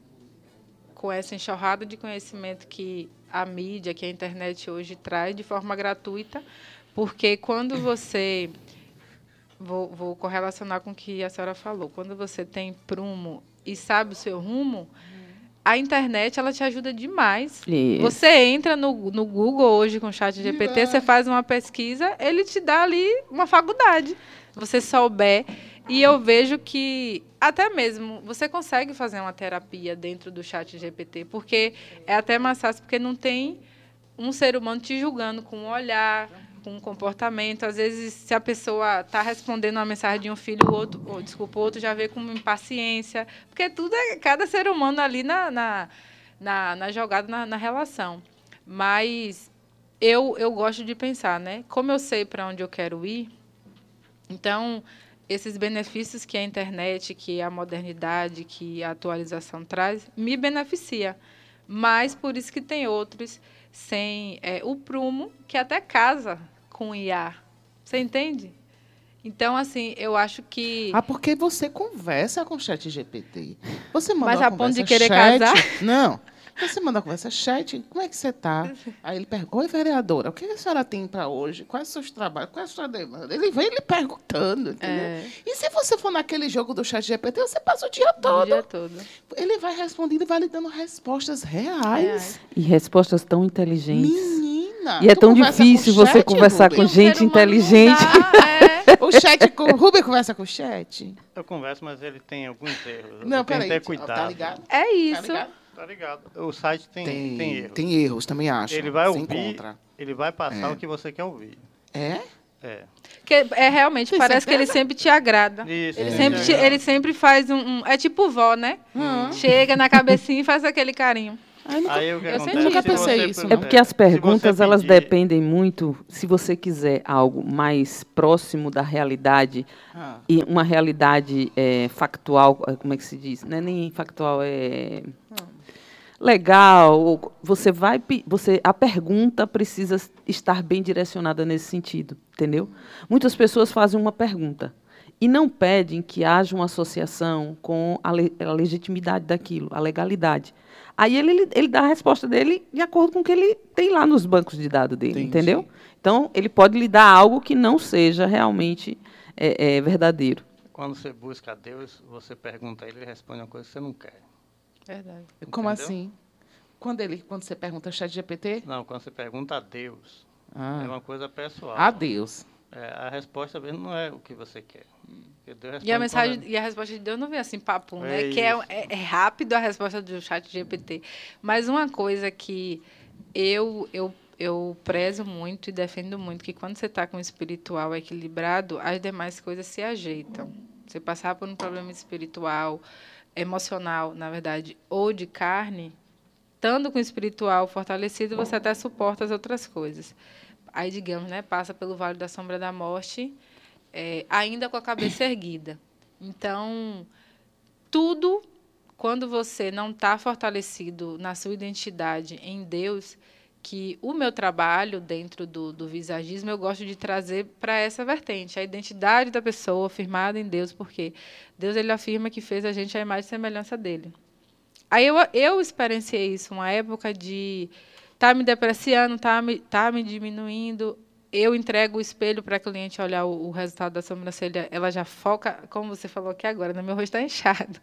[SPEAKER 2] com essa enxurrada de conhecimento que a mídia, que a internet hoje traz de forma gratuita, porque quando você... Vou, vou correlacionar com o que a senhora falou. Quando você tem prumo e sabe o seu rumo, a internet ela te ajuda demais.
[SPEAKER 4] Isso.
[SPEAKER 2] Você entra no, no Google hoje com o chat G P T, você faz uma pesquisa, ele te dá ali uma faculdade. Se você souber... E eu vejo que, até mesmo, você consegue fazer uma terapia dentro do chat G P T, porque é até mais fácil, porque não tem um ser humano te julgando com um olhar, com um comportamento. Às vezes, se a pessoa está respondendo uma mensagem de um filho, o outro, ou, desculpa, o outro já vê com impaciência, porque tudo é cada ser humano ali na, na, na, na jogada, na, na relação. Mas eu, eu gosto de pensar, né? Como eu sei para onde eu quero ir, então... esses benefícios que a internet, que a modernidade, que a atualização traz, me beneficia. Mas, por isso que tem outros sem é, o prumo, que até casa com I A. Você entende? Então, assim, eu acho que...
[SPEAKER 1] Ah, porque você conversa com o chat G P T. Você manda
[SPEAKER 2] Mas
[SPEAKER 1] uma
[SPEAKER 2] a ponto de
[SPEAKER 1] conversa
[SPEAKER 2] querer
[SPEAKER 1] chat,
[SPEAKER 2] casar?
[SPEAKER 1] Não. Você manda uma conversa chat, como é que você está? Aí ele pergunta, oi, vereadora, o que a senhora tem para hoje? Quais são os seus trabalhos? Qual é a sua demanda? Ele vem lhe perguntando, entendeu?
[SPEAKER 2] É.
[SPEAKER 1] E se você for naquele jogo do chat G P T, você passa o dia todo.
[SPEAKER 2] O dia todo.
[SPEAKER 1] Ele vai respondendo e vai lhe dando respostas reais.
[SPEAKER 2] Reais.
[SPEAKER 4] E respostas tão inteligentes.
[SPEAKER 1] Menina!
[SPEAKER 4] E é
[SPEAKER 1] tu
[SPEAKER 4] tão
[SPEAKER 1] conversa
[SPEAKER 4] difícil
[SPEAKER 1] com o
[SPEAKER 4] você
[SPEAKER 1] chat,
[SPEAKER 4] conversar
[SPEAKER 1] Rubem?
[SPEAKER 4] com
[SPEAKER 2] E um
[SPEAKER 4] gente
[SPEAKER 2] ser humano não
[SPEAKER 4] inteligente.
[SPEAKER 2] dá, é.
[SPEAKER 1] O chat com o Rubem conversa com o chat?
[SPEAKER 3] Eu converso, mas ele tem alguns erros.
[SPEAKER 1] Não,
[SPEAKER 3] Eu tenho
[SPEAKER 1] peraí.
[SPEAKER 3] que ter cuidado.
[SPEAKER 1] Tá ligado?
[SPEAKER 2] É
[SPEAKER 1] Tá
[SPEAKER 2] isso.
[SPEAKER 1] ligado?
[SPEAKER 3] Tá ligado? O site tem, tem,
[SPEAKER 1] Tem,
[SPEAKER 3] erros.
[SPEAKER 1] tem erros, também acho.
[SPEAKER 3] Ele vai
[SPEAKER 1] Você
[SPEAKER 3] ouvir,
[SPEAKER 1] encontra.
[SPEAKER 3] ele vai passar
[SPEAKER 1] É.
[SPEAKER 3] o que você quer ouvir.
[SPEAKER 1] É?
[SPEAKER 3] É.
[SPEAKER 2] Que é realmente,
[SPEAKER 1] Tem
[SPEAKER 2] parece que ele
[SPEAKER 1] certeza?
[SPEAKER 2] sempre te agrada.
[SPEAKER 3] Isso,
[SPEAKER 2] Ele
[SPEAKER 3] é.
[SPEAKER 2] sempre, te- ele sempre faz um, um- é tipo vó, né?
[SPEAKER 1] Hum.
[SPEAKER 2] Chega na cabecinha e faz aquele carinho.
[SPEAKER 1] Aí nunca,
[SPEAKER 3] Aí o que
[SPEAKER 2] eu
[SPEAKER 3] acontece,
[SPEAKER 2] sempre nunca
[SPEAKER 3] se
[SPEAKER 1] pensei
[SPEAKER 3] você-
[SPEAKER 1] isso,
[SPEAKER 4] É
[SPEAKER 1] não.
[SPEAKER 4] porque as
[SPEAKER 3] se você
[SPEAKER 4] perguntas, elas
[SPEAKER 3] pedir-
[SPEAKER 4] dependem muito, se você quiser algo mais próximo da realidade,
[SPEAKER 1] Ah,
[SPEAKER 4] e uma realidade eh, factual, eh, como é que se diz? Não é nem factual, é legal. ou Você vai, pe- você, a pergunta precisa estar bem direcionada nesse sentido, entendeu? Muitas pessoas fazem uma pergunta e não pedem que haja uma associação com a, le- a legitimidade daquilo, a legalidade. Aí ele, ele, ele dá a resposta dele de acordo com o que ele tem lá nos bancos de dados dele,
[SPEAKER 1] Entendi.
[SPEAKER 4] entendeu? Então, ele pode lhe dar algo que não seja realmente é, é, verdadeiro.
[SPEAKER 3] Quando você busca a Deus, você pergunta a ele, ele responde uma coisa que você não quer.
[SPEAKER 2] Verdade.
[SPEAKER 1] como
[SPEAKER 3] Entendeu?
[SPEAKER 1] assim? Quando, ele, quando você pergunta ao chat G P T?
[SPEAKER 3] Não, quando você pergunta a Deus, é
[SPEAKER 1] Ah,
[SPEAKER 3] uma coisa pessoal.
[SPEAKER 1] a Deus.
[SPEAKER 3] É, a resposta mesmo não é o que você quer. Porque Deus
[SPEAKER 2] E a,
[SPEAKER 3] responde
[SPEAKER 2] mensagem,
[SPEAKER 3] quando-
[SPEAKER 2] e a resposta de Deus não vem assim, papum, né?
[SPEAKER 3] É
[SPEAKER 2] Que é,
[SPEAKER 3] isso.
[SPEAKER 2] é, é rápido a resposta do chat G P T. Mas uma coisa que eu, eu, eu prezo muito e defendo muito, que quando você está com o espiritual equilibrado, as demais coisas se ajeitam. Você passar por um problema espiritual, emocional, na verdade, ou de carne, estando com o espiritual fortalecido, você até suporta as outras coisas. Aí, digamos, né, passa pelo vale da sombra da morte, é, ainda com a cabeça erguida. Então, tudo, quando você não está fortalecido na sua identidade em Deus, que o meu trabalho dentro do, do visagismo, eu gosto de trazer para essa vertente, a identidade da pessoa firmada em Deus, porque Deus ele afirma que fez a gente a imagem e semelhança dele. Aí eu, eu experienciei isso, uma época de tá me depreciando, tá me, tá me diminuindo. Eu entrego o espelho para a cliente olhar o, o resultado da sobrancelha, ela já foca, como você falou aqui agora, no meu rosto está inchado.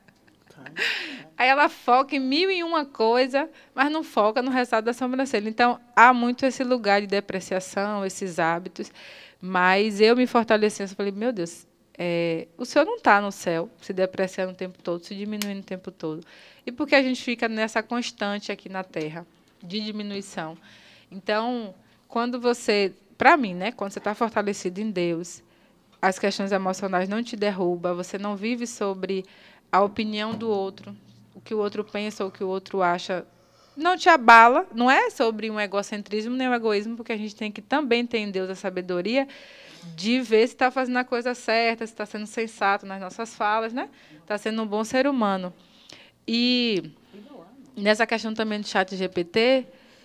[SPEAKER 2] Aí ela foca em mil e uma coisa, mas não foca no resultado da sobrancelha. Então, há muito esse lugar de depreciação, esses hábitos. Mas eu me fortaleci, eu falei, meu Deus, é, o senhor não está no céu, se depreciando o tempo todo, se diminuindo o tempo todo. E por que a gente fica nessa constante aqui na Terra, de diminuição? Então, quando você, para mim, né, quando você está fortalecido em Deus, as questões emocionais não te derrubam, você não vive sobre a opinião do outro, o que o outro pensa ou o que o outro acha, não te abala, não é sobre um egocentrismo nem um egoísmo, porque a gente tem que também ter em Deus a sabedoria de ver se está fazendo a coisa certa, se está sendo sensato nas nossas falas, né? Está sendo um bom ser humano. E nessa questão também do chat G P T,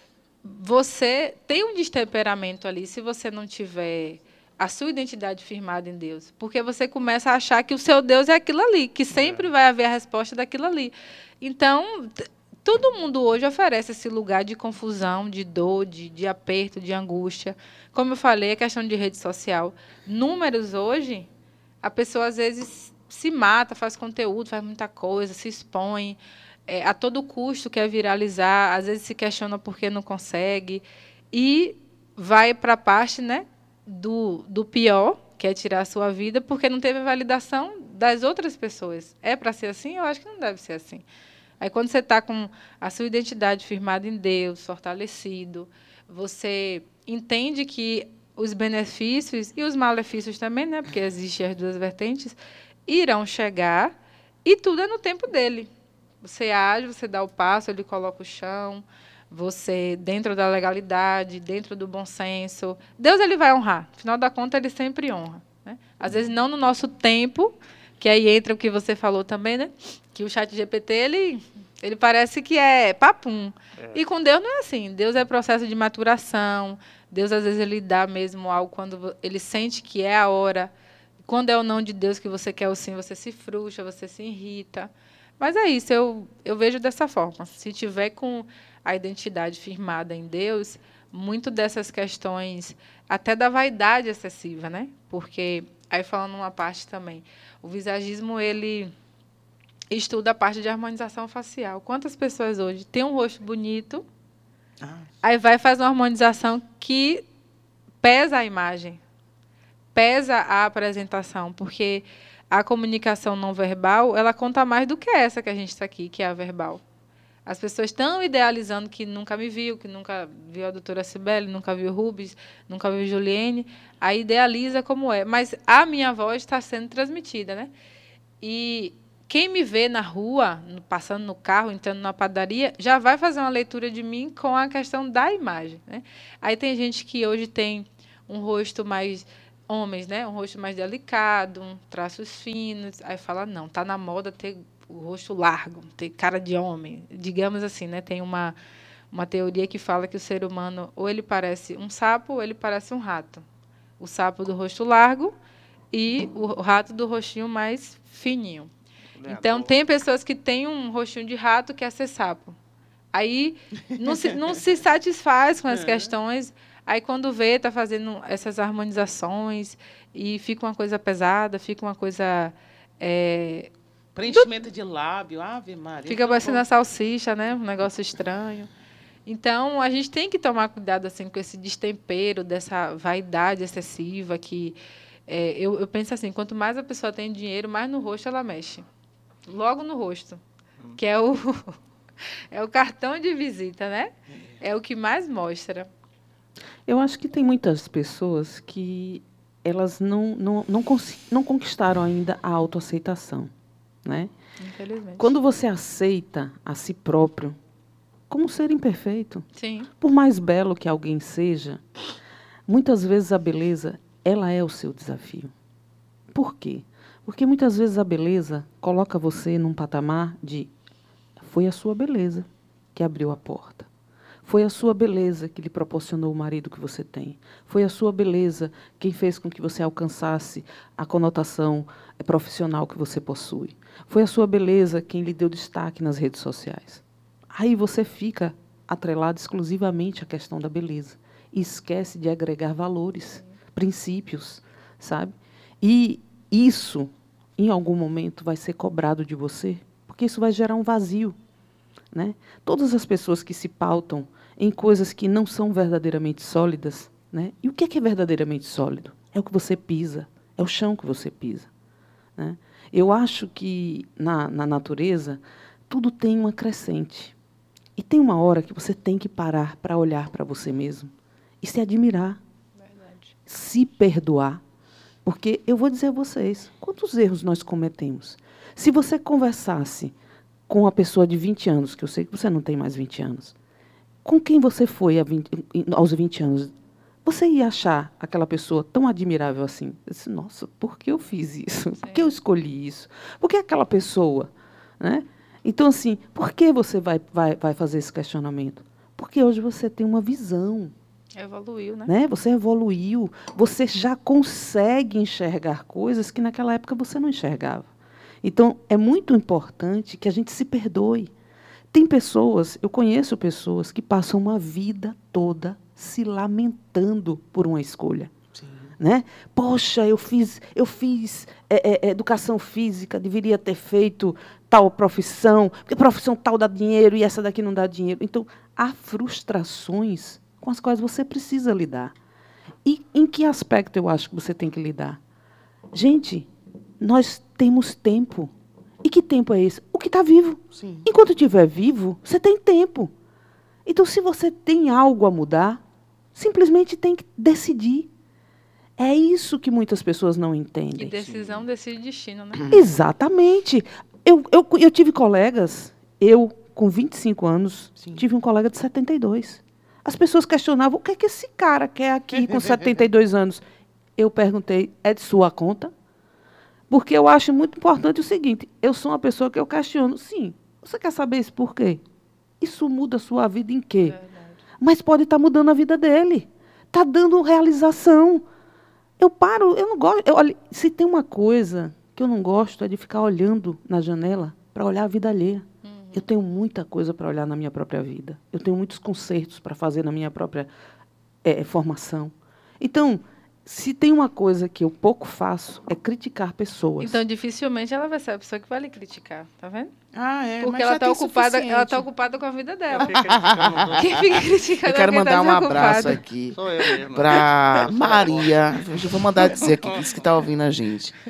[SPEAKER 2] você tem um destemperamento ali, se você não tiver a sua identidade firmada em Deus. Porque você começa a achar que o seu Deus é aquilo ali, que sempre é. vai haver a resposta daquilo ali. Então, todo mundo hoje oferece esse lugar de confusão, de dor, de, de aperto, de angústia. Como eu falei, a questão de rede social. Números hoje, a pessoa às vezes se mata, faz conteúdo, faz muita coisa, se expõe, é, a todo custo quer viralizar, às vezes se questiona por que não consegue, e vai para a parte, né, do, do pior, que é tirar a sua vida, porque não teve a validação das outras pessoas. É para ser assim? Eu acho que não deve ser assim. Aí, quando você está com a sua identidade firmada em Deus, fortalecido, você entende que os benefícios e os malefícios também, né, porque existem as duas vertentes, irão chegar e tudo é no tempo dele. Você age, você dá o passo, ele coloca o chão, você, dentro da legalidade, dentro do bom senso, Deus ele vai honrar. Afinal da conta, ele sempre honra, né? Às vezes, não no nosso tempo, que aí entra o que você falou também, né? Que o chat G P T, ele, ele parece que é papum. É. E com Deus não é assim. Deus é processo de maturação. Deus, às vezes, ele dá mesmo algo quando ele sente que é a hora. Quando é o não de Deus que você quer o sim, você se frustra, você se irrita. Mas é isso, eu, eu vejo dessa forma. Se tiver com a identidade firmada em Deus, muito dessas questões, até da vaidade excessiva, né? Porque, aí falando uma parte também, o visagismo, ele estuda a parte de harmonização facial. Quantas pessoas hoje têm um rosto bonito, ah. aí vai fazer uma harmonização que pesa a imagem, pesa a apresentação, porque a comunicação não verbal, ela conta mais do que essa que a gente está aqui, que é a verbal. As pessoas estão idealizando que nunca me viu, que nunca viu a doutora Cibele, nunca viu Rubens, nunca viu Juliene, aí idealiza como é. Mas a minha voz está sendo transmitida, né? E quem me vê na rua, no- passando no carro, entrando na padaria, já vai fazer uma leitura de mim com a questão da imagem, né? Aí tem gente que hoje tem um rosto mais... Homens, né? Um rosto mais delicado, um traços finos. Aí fala, não, tá na moda ter o rosto largo, ter cara de homem. Digamos assim, né? Tem uma, uma teoria que fala que o ser humano ou ele parece um sapo ou ele parece um rato. O sapo do rosto largo e o rato do rostinho mais fininho. Então, tem pessoas que têm um rostinho de rato que quer ser sapo. Aí, não se, não se satisfaz com as questões. Aí, quando vê, está fazendo essas harmonizações e fica uma coisa pesada, fica uma coisa... É,
[SPEAKER 1] Preenchimento de lábio, Ave Maria.
[SPEAKER 2] fica parecendo a salsicha, né? Um negócio estranho. Então, a gente tem que tomar cuidado assim, com esse destempero, dessa vaidade excessiva que... É, eu, eu penso assim, quanto mais a pessoa tem dinheiro, mais no rosto ela mexe. Logo no rosto, que é o, é o cartão de visita, né? É o que mais mostra.
[SPEAKER 4] Eu acho que tem muitas pessoas que elas não, não, não, cons- não conquistaram ainda a autoaceitação, né?
[SPEAKER 2] Infelizmente.
[SPEAKER 4] Quando você aceita a si próprio como ser imperfeito,
[SPEAKER 2] Sim.
[SPEAKER 4] por mais belo que alguém seja, muitas vezes a beleza, ela é o seu desafio. Por quê? Porque muitas vezes a beleza coloca você num patamar de foi a sua beleza que abriu a porta. Foi a sua beleza que lhe proporcionou o marido que você tem. Foi a sua beleza quem fez com que você alcançasse a conotação profissional que você possui. Foi a sua beleza quem lhe deu destaque nas redes sociais. Aí você fica atrelado exclusivamente à questão da beleza e esquece de agregar valores, princípios, sabe? E isso, em algum momento, vai ser cobrado de você, porque isso vai gerar um vazio, né? Todas as pessoas que se pautam em coisas que não são verdadeiramente sólidas, né? E o que é, que é verdadeiramente sólido? É o que você pisa, é o chão que você pisa, né? Eu acho que, na, na natureza, tudo tem uma crescente. E tem uma hora que você tem que parar para olhar para você mesmo e se admirar,
[SPEAKER 2] Verdade.
[SPEAKER 4] se perdoar. Porque eu vou dizer a vocês, quantos erros nós cometemos? Se você conversasse com uma pessoa de vinte anos, que eu sei que você não tem mais vinte anos, com quem você foi a vinte, aos vinte anos, você ia achar aquela pessoa tão admirável assim? Eu disse, nossa, por que eu fiz isso? Por que eu escolhi isso? Por que aquela pessoa? Né? Então, assim, por que você vai, vai, vai fazer esse questionamento? Porque hoje você tem uma visão.
[SPEAKER 2] Evoluiu, né?
[SPEAKER 4] Né? Você evoluiu, você já consegue enxergar coisas que naquela época você não enxergava. Então, é muito importante que a gente se perdoe. Tem pessoas, eu conheço pessoas que passam uma vida toda se lamentando por uma escolha.
[SPEAKER 1] Sim.
[SPEAKER 4] Né? Poxa, eu fiz, eu fiz é, é, educação física, deveria ter feito tal profissão, porque profissão tal dá dinheiro e essa daqui não dá dinheiro. Então, há frustrações com as quais você precisa lidar. E em que aspecto eu acho que você tem que lidar? Gente, nós temos tempo. E que tempo é esse? O que está vivo.
[SPEAKER 1] Sim.
[SPEAKER 4] Enquanto estiver vivo, você tem tempo. Então, se você tem algo a mudar, simplesmente tem que decidir. É isso que muitas pessoas não entendem.
[SPEAKER 2] E decisão decide destino, né?
[SPEAKER 4] Exatamente. Eu, eu, eu tive colegas, eu, com vinte e cinco anos,
[SPEAKER 1] Sim.
[SPEAKER 4] tive um colega de setenta e dois. As pessoas questionavam, o que é que esse cara quer aqui com setenta e dois anos? Eu perguntei, é de sua conta? Porque eu acho muito importante o seguinte, eu sou uma pessoa que eu questiono, sim, você quer saber isso por quê? Isso muda a sua vida em quê?
[SPEAKER 2] Verdade.
[SPEAKER 4] Mas pode estar mudando a vida dele. Está dando realização. Eu paro, eu não gosto. Eu, olha, se tem uma coisa que eu não gosto é de ficar olhando na janela para olhar a vida alheia. Uhum. Eu tenho muita coisa para olhar na minha própria vida. Eu tenho muitos concertos para fazer na minha própria é, formação. Então, se tem uma coisa que eu pouco faço, é criticar pessoas.
[SPEAKER 2] Então, dificilmente ela vai ser a pessoa que vai lhe criticar, tá vendo?
[SPEAKER 1] Ah, é,
[SPEAKER 2] Porque
[SPEAKER 1] mas
[SPEAKER 2] ela
[SPEAKER 1] já
[SPEAKER 2] está
[SPEAKER 1] tem
[SPEAKER 2] ocupada,
[SPEAKER 1] suficiente.
[SPEAKER 2] ela tá ocupada com a vida dela.
[SPEAKER 3] Fica criticando os outros.
[SPEAKER 2] Quem fica criticando
[SPEAKER 1] Eu quero
[SPEAKER 2] alguém
[SPEAKER 1] mandar
[SPEAKER 2] tá
[SPEAKER 1] um abraço
[SPEAKER 2] desocupado.
[SPEAKER 1] aqui
[SPEAKER 3] Sou eu mesmo.
[SPEAKER 1] para
[SPEAKER 3] Eu sou
[SPEAKER 1] Maria. Eu vou mandar dizer aqui que isso que está ouvindo a gente.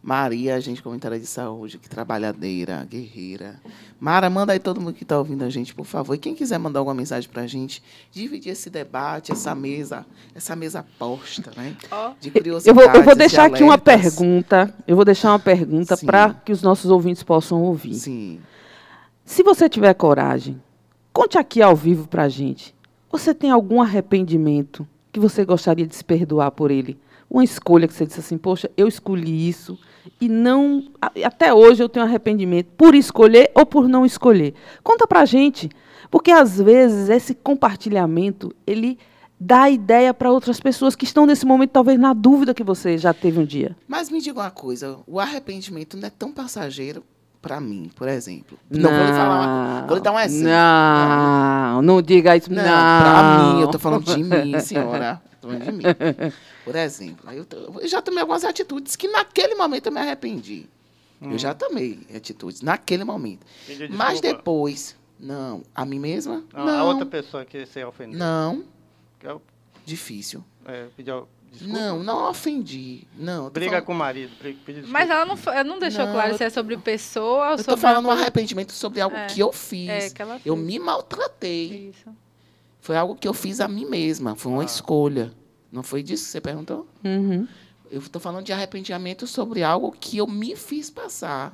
[SPEAKER 1] Maria, agente comunitária de saúde, que trabalhadeira, guerreira. Mara, manda aí todo mundo que está ouvindo a gente, por favor. E quem quiser mandar alguma mensagem para a gente, dividir esse debate, essa mesa, essa mesa posta, né?
[SPEAKER 2] Ó.
[SPEAKER 1] De
[SPEAKER 4] Eu
[SPEAKER 1] curiosidades,
[SPEAKER 4] vou, eu vou deixar
[SPEAKER 1] de
[SPEAKER 4] aqui uma
[SPEAKER 1] alertas.
[SPEAKER 4] pergunta. Eu vou deixar uma pergunta
[SPEAKER 1] Sim.
[SPEAKER 4] para que os nossos ouvintes possam ouvir.
[SPEAKER 1] Sim.
[SPEAKER 4] Se você tiver coragem, conte aqui ao vivo para a gente. Você tem algum arrependimento que você gostaria de se perdoar por ele? Uma escolha que você disse assim, poxa, eu escolhi isso e não... a- Até hoje eu tenho arrependimento por escolher ou por não escolher. Conta para a gente, porque às vezes esse compartilhamento, ele dá ideia para outras pessoas que estão nesse momento talvez na dúvida que você já teve um dia.
[SPEAKER 1] Mas me diga uma coisa, o arrependimento não é tão passageiro para mim, por exemplo. Não, vou lhe falar uma, vou lhe dar um exemplo.
[SPEAKER 4] Não, não diga isso.
[SPEAKER 1] Não,
[SPEAKER 4] Não,
[SPEAKER 1] para mim, eu estou falando de mim, senhora. Estou falando de mim. Por exemplo, eu, tô- eu já tomei algumas atitudes que naquele momento eu me arrependi. Eu já tomei atitudes naquele momento.
[SPEAKER 3] Pediu
[SPEAKER 1] Mas
[SPEAKER 3] desculpa.
[SPEAKER 1] depois, não. A mim mesma?
[SPEAKER 3] Não,
[SPEAKER 1] Não.
[SPEAKER 3] A outra pessoa que você ofendeu.
[SPEAKER 1] Não.
[SPEAKER 3] Que eu,
[SPEAKER 1] Difícil.
[SPEAKER 3] é, pediu desculpa.
[SPEAKER 1] Não, não ofendi. Não. tô
[SPEAKER 3] Briga
[SPEAKER 1] falando-
[SPEAKER 3] com o marido. briga- Pediu desculpa.
[SPEAKER 2] Mas ela não, fa- ela não deixou
[SPEAKER 1] Não,
[SPEAKER 2] claro
[SPEAKER 1] eu
[SPEAKER 2] se é sobre pessoa ou
[SPEAKER 1] Eu
[SPEAKER 2] sobre...
[SPEAKER 1] estou falando um
[SPEAKER 2] uma coisa-
[SPEAKER 1] arrependimento sobre algo
[SPEAKER 2] É.
[SPEAKER 1] que eu fiz.
[SPEAKER 2] É, que ela
[SPEAKER 1] Eu
[SPEAKER 2] fez.
[SPEAKER 1] me maltratei.
[SPEAKER 2] Isso.
[SPEAKER 1] Foi algo que eu fiz a mim mesma. Foi uma
[SPEAKER 3] Ah.
[SPEAKER 1] escolha. Não foi disso que você perguntou?
[SPEAKER 4] Uhum.
[SPEAKER 1] Eu estou falando de arrependimento sobre algo que eu me fiz passar.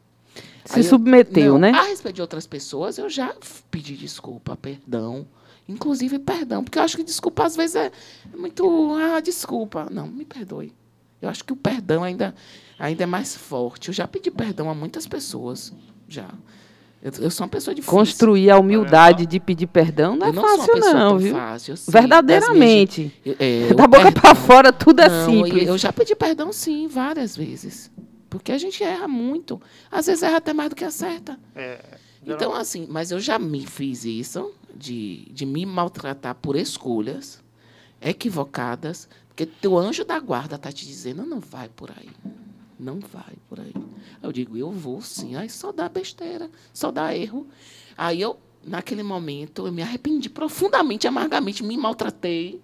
[SPEAKER 4] Se
[SPEAKER 1] Aí eu-
[SPEAKER 4] submeteu,
[SPEAKER 1] não,
[SPEAKER 4] né?
[SPEAKER 1] A respeito de outras pessoas, eu já f- pedi desculpa, perdão. Inclusive, perdão. Porque eu acho que desculpa, às vezes, é muito... Ah, desculpa. Não, me perdoe. Eu acho que o perdão ainda, ainda é mais forte. Eu já pedi perdão a muitas pessoas. Já. Eu, eu sou uma pessoa difícil.
[SPEAKER 4] Construir a humildade de pedir perdão não é
[SPEAKER 1] eu não sou uma
[SPEAKER 4] fácil,
[SPEAKER 1] pessoa
[SPEAKER 4] não,
[SPEAKER 1] tão
[SPEAKER 4] viu?
[SPEAKER 1] fácil. Eu sei,
[SPEAKER 4] Verdadeiramente.
[SPEAKER 1] das minhas- é,
[SPEAKER 4] Da
[SPEAKER 1] o
[SPEAKER 4] boca
[SPEAKER 1] perdão-
[SPEAKER 4] para fora, tudo é
[SPEAKER 1] Não,
[SPEAKER 4] simples.
[SPEAKER 1] Eu já pedi perdão, sim, várias vezes. Porque a gente erra muito. Às vezes erra até mais do que acerta.
[SPEAKER 3] É,
[SPEAKER 1] Então, assim, mas eu já me fiz isso, de, de me maltratar por escolhas equivocadas, porque teu anjo da guarda está te dizendo, não vai por aí. Não vai por aí. Eu digo, eu vou sim. Aí só dá besteira, só dá erro. Aí eu, naquele momento, eu me arrependi profundamente, amargamente, me maltratei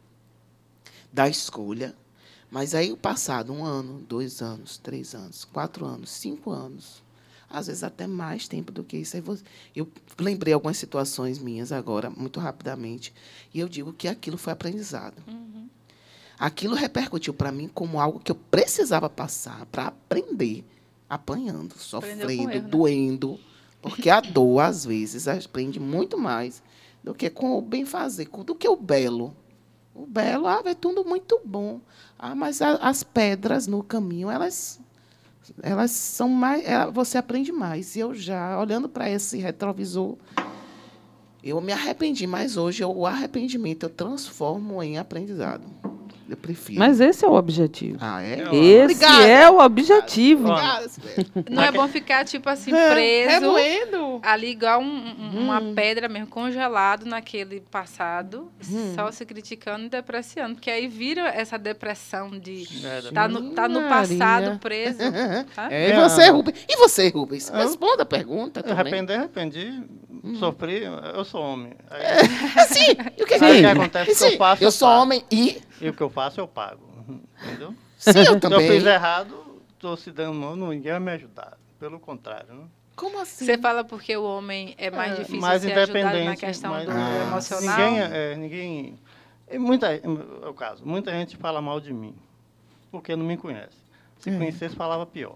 [SPEAKER 1] da escolha. Mas aí, o passado, um ano, dois anos, três anos, quatro anos, cinco anos, às vezes até mais tempo do que isso. Aí você, eu lembrei algumas situações minhas agora, muito rapidamente, e eu digo que aquilo foi aprendizado.
[SPEAKER 2] Uhum.
[SPEAKER 1] Aquilo repercutiu para mim como algo que eu precisava passar para aprender, apanhando,
[SPEAKER 2] Aprendeu com
[SPEAKER 1] sofrendo,
[SPEAKER 2] erro, né?
[SPEAKER 1] doendo, porque a dor, às vezes, aprende muito mais do que com o bem fazer, do que o belo. O belo, ah, é tudo muito bom. Ah, mas a, as pedras no caminho, elas, elas são mais. é, você aprende mais. E eu já, olhando para esse retrovisor, eu me arrependi, mas hoje eu, o arrependimento eu transformo em aprendizado. Eu prefiro.
[SPEAKER 4] Mas esse é o objetivo.
[SPEAKER 1] Ah, é?
[SPEAKER 4] Esse
[SPEAKER 1] Obrigada.
[SPEAKER 4] é o objetivo.
[SPEAKER 1] Obrigada, Sibeli.
[SPEAKER 2] Não é bom ficar, tipo assim, preso
[SPEAKER 1] Remoendo.
[SPEAKER 2] ali igual um- um- uma
[SPEAKER 1] Hum.
[SPEAKER 2] pedra mesmo, congelado naquele passado, só se criticando e depreciando. Porque aí vira essa depressão de
[SPEAKER 3] É,
[SPEAKER 2] tá no, tá no
[SPEAKER 1] Maria.
[SPEAKER 2] passado preso. Tá?
[SPEAKER 1] É, e
[SPEAKER 3] É,
[SPEAKER 1] você,
[SPEAKER 3] não.
[SPEAKER 1] Rubens? E você, Rubens?
[SPEAKER 3] Eu-
[SPEAKER 1] Responda a pergunta
[SPEAKER 3] Eu
[SPEAKER 1] também.
[SPEAKER 3] arrependi, arrependi. Sofri, eu sou homem. Aí,
[SPEAKER 1] Sim. E o que,
[SPEAKER 4] Sim.
[SPEAKER 3] aí o que acontece? O que eu
[SPEAKER 1] Sim,
[SPEAKER 3] faço,
[SPEAKER 1] eu
[SPEAKER 3] eu
[SPEAKER 1] sou
[SPEAKER 3] pago.
[SPEAKER 1] homem e...
[SPEAKER 3] E o que eu faço, eu pago. Entendeu?
[SPEAKER 1] Sim, eu
[SPEAKER 3] Se eu
[SPEAKER 1] também.
[SPEAKER 3] fiz errado, estou se dando mão, ninguém vai me ajudar. Pelo contrário, né?
[SPEAKER 1] Como assim?
[SPEAKER 2] Você fala porque o homem é mais
[SPEAKER 3] É,
[SPEAKER 2] difícil
[SPEAKER 3] mais
[SPEAKER 2] ser ajudado na
[SPEAKER 3] independente,
[SPEAKER 2] questão
[SPEAKER 3] mais-
[SPEAKER 2] do
[SPEAKER 1] Ah,
[SPEAKER 2] emocional.
[SPEAKER 3] Ninguém, é, ninguém e muita, é o caso, muita gente fala mal de mim, porque não me conhece. Se conhecesse, falava pior.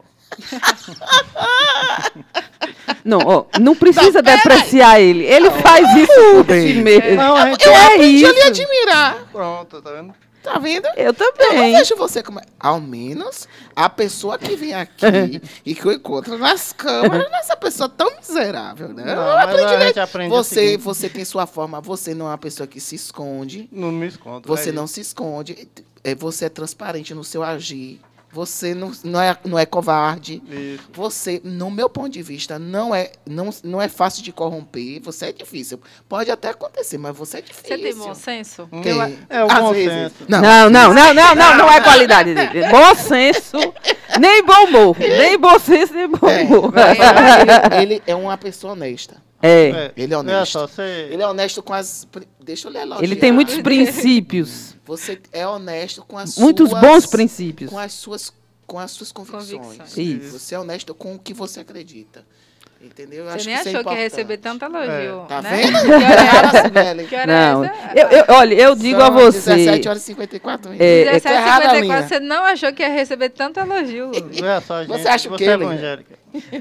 [SPEAKER 4] Não, ó, não precisa depreciar ele. Ele faz isso por si mesmo.
[SPEAKER 3] Não, a gente-
[SPEAKER 4] Que é
[SPEAKER 1] Aprendi a lhe
[SPEAKER 4] isso?
[SPEAKER 1] admirar.
[SPEAKER 3] Pronto, tá vendo?
[SPEAKER 1] Tá vendo?
[SPEAKER 4] Eu
[SPEAKER 1] Eu não
[SPEAKER 4] também.
[SPEAKER 1] vejo você como... Ao menos a pessoa que vem aqui e que eu encontro nas câmaras, não é essa pessoa tão miserável, né?
[SPEAKER 3] Não,
[SPEAKER 1] eu
[SPEAKER 3] mas
[SPEAKER 1] aprendi
[SPEAKER 3] a
[SPEAKER 1] a-
[SPEAKER 3] gente aprende o
[SPEAKER 1] você,
[SPEAKER 3] seguinte.
[SPEAKER 1] você tem sua forma, você não é uma pessoa que se esconde,
[SPEAKER 3] Não me escondo.
[SPEAKER 1] você
[SPEAKER 3] é
[SPEAKER 1] não
[SPEAKER 3] isso.
[SPEAKER 1] se esconde, é, você é transparente no seu agir, você não, não, é, não é covarde.
[SPEAKER 3] Isso.
[SPEAKER 1] Você, no meu ponto de vista, não é, não, não é fácil de corromper. Você é difícil. Pode até acontecer, mas você é difícil.
[SPEAKER 2] Você tem bom senso?
[SPEAKER 3] Hum,
[SPEAKER 1] Tem.
[SPEAKER 3] É o
[SPEAKER 1] Às
[SPEAKER 3] bom
[SPEAKER 1] vezes.
[SPEAKER 3] senso.
[SPEAKER 1] Não,
[SPEAKER 4] Não, não, não, não, não, não é qualidade dele. Bom senso, nem bom humor. Nem bom senso, nem bom
[SPEAKER 1] É,
[SPEAKER 4] humor.
[SPEAKER 1] ele, ele é uma pessoa honesta.
[SPEAKER 4] É.
[SPEAKER 1] Ele é
[SPEAKER 3] Olha
[SPEAKER 1] honesto.
[SPEAKER 3] só, você...
[SPEAKER 1] Ele é honesto com as. pri- Deixa eu lhe elogiar.
[SPEAKER 4] Ele tem muitos princípios.
[SPEAKER 1] Você é honesto com as
[SPEAKER 4] Muitos
[SPEAKER 1] suas.
[SPEAKER 4] bons princípios.
[SPEAKER 1] Com as suas com as suas convicções.
[SPEAKER 2] Convicções.
[SPEAKER 4] Isso.
[SPEAKER 1] Você é honesto com o que você acredita. Entendeu? Eu
[SPEAKER 2] Você
[SPEAKER 1] acho
[SPEAKER 2] nem
[SPEAKER 1] que isso é
[SPEAKER 2] achou que ia
[SPEAKER 1] importante.
[SPEAKER 2] receber tanto elogio,
[SPEAKER 1] Tá
[SPEAKER 2] né?
[SPEAKER 1] vendo?
[SPEAKER 2] Que hora é
[SPEAKER 1] Cara,
[SPEAKER 2] essa?
[SPEAKER 1] Sibeli.
[SPEAKER 2] Que hora é
[SPEAKER 4] Não,
[SPEAKER 2] essa?
[SPEAKER 4] eu, eu, olha, eu digo a
[SPEAKER 1] São
[SPEAKER 4] você.
[SPEAKER 1] dezessete horas e cinquenta e quatro minutos.
[SPEAKER 4] É, é-
[SPEAKER 1] Tô
[SPEAKER 2] dezessete e
[SPEAKER 1] errada,
[SPEAKER 2] cinquenta e quatro,
[SPEAKER 1] Linha.
[SPEAKER 2] você não achou que ia receber tanto elogio.
[SPEAKER 3] Não é só, gente.
[SPEAKER 1] Você acha o
[SPEAKER 3] você
[SPEAKER 1] quê,
[SPEAKER 3] é
[SPEAKER 1] Lina?
[SPEAKER 3] evangélica.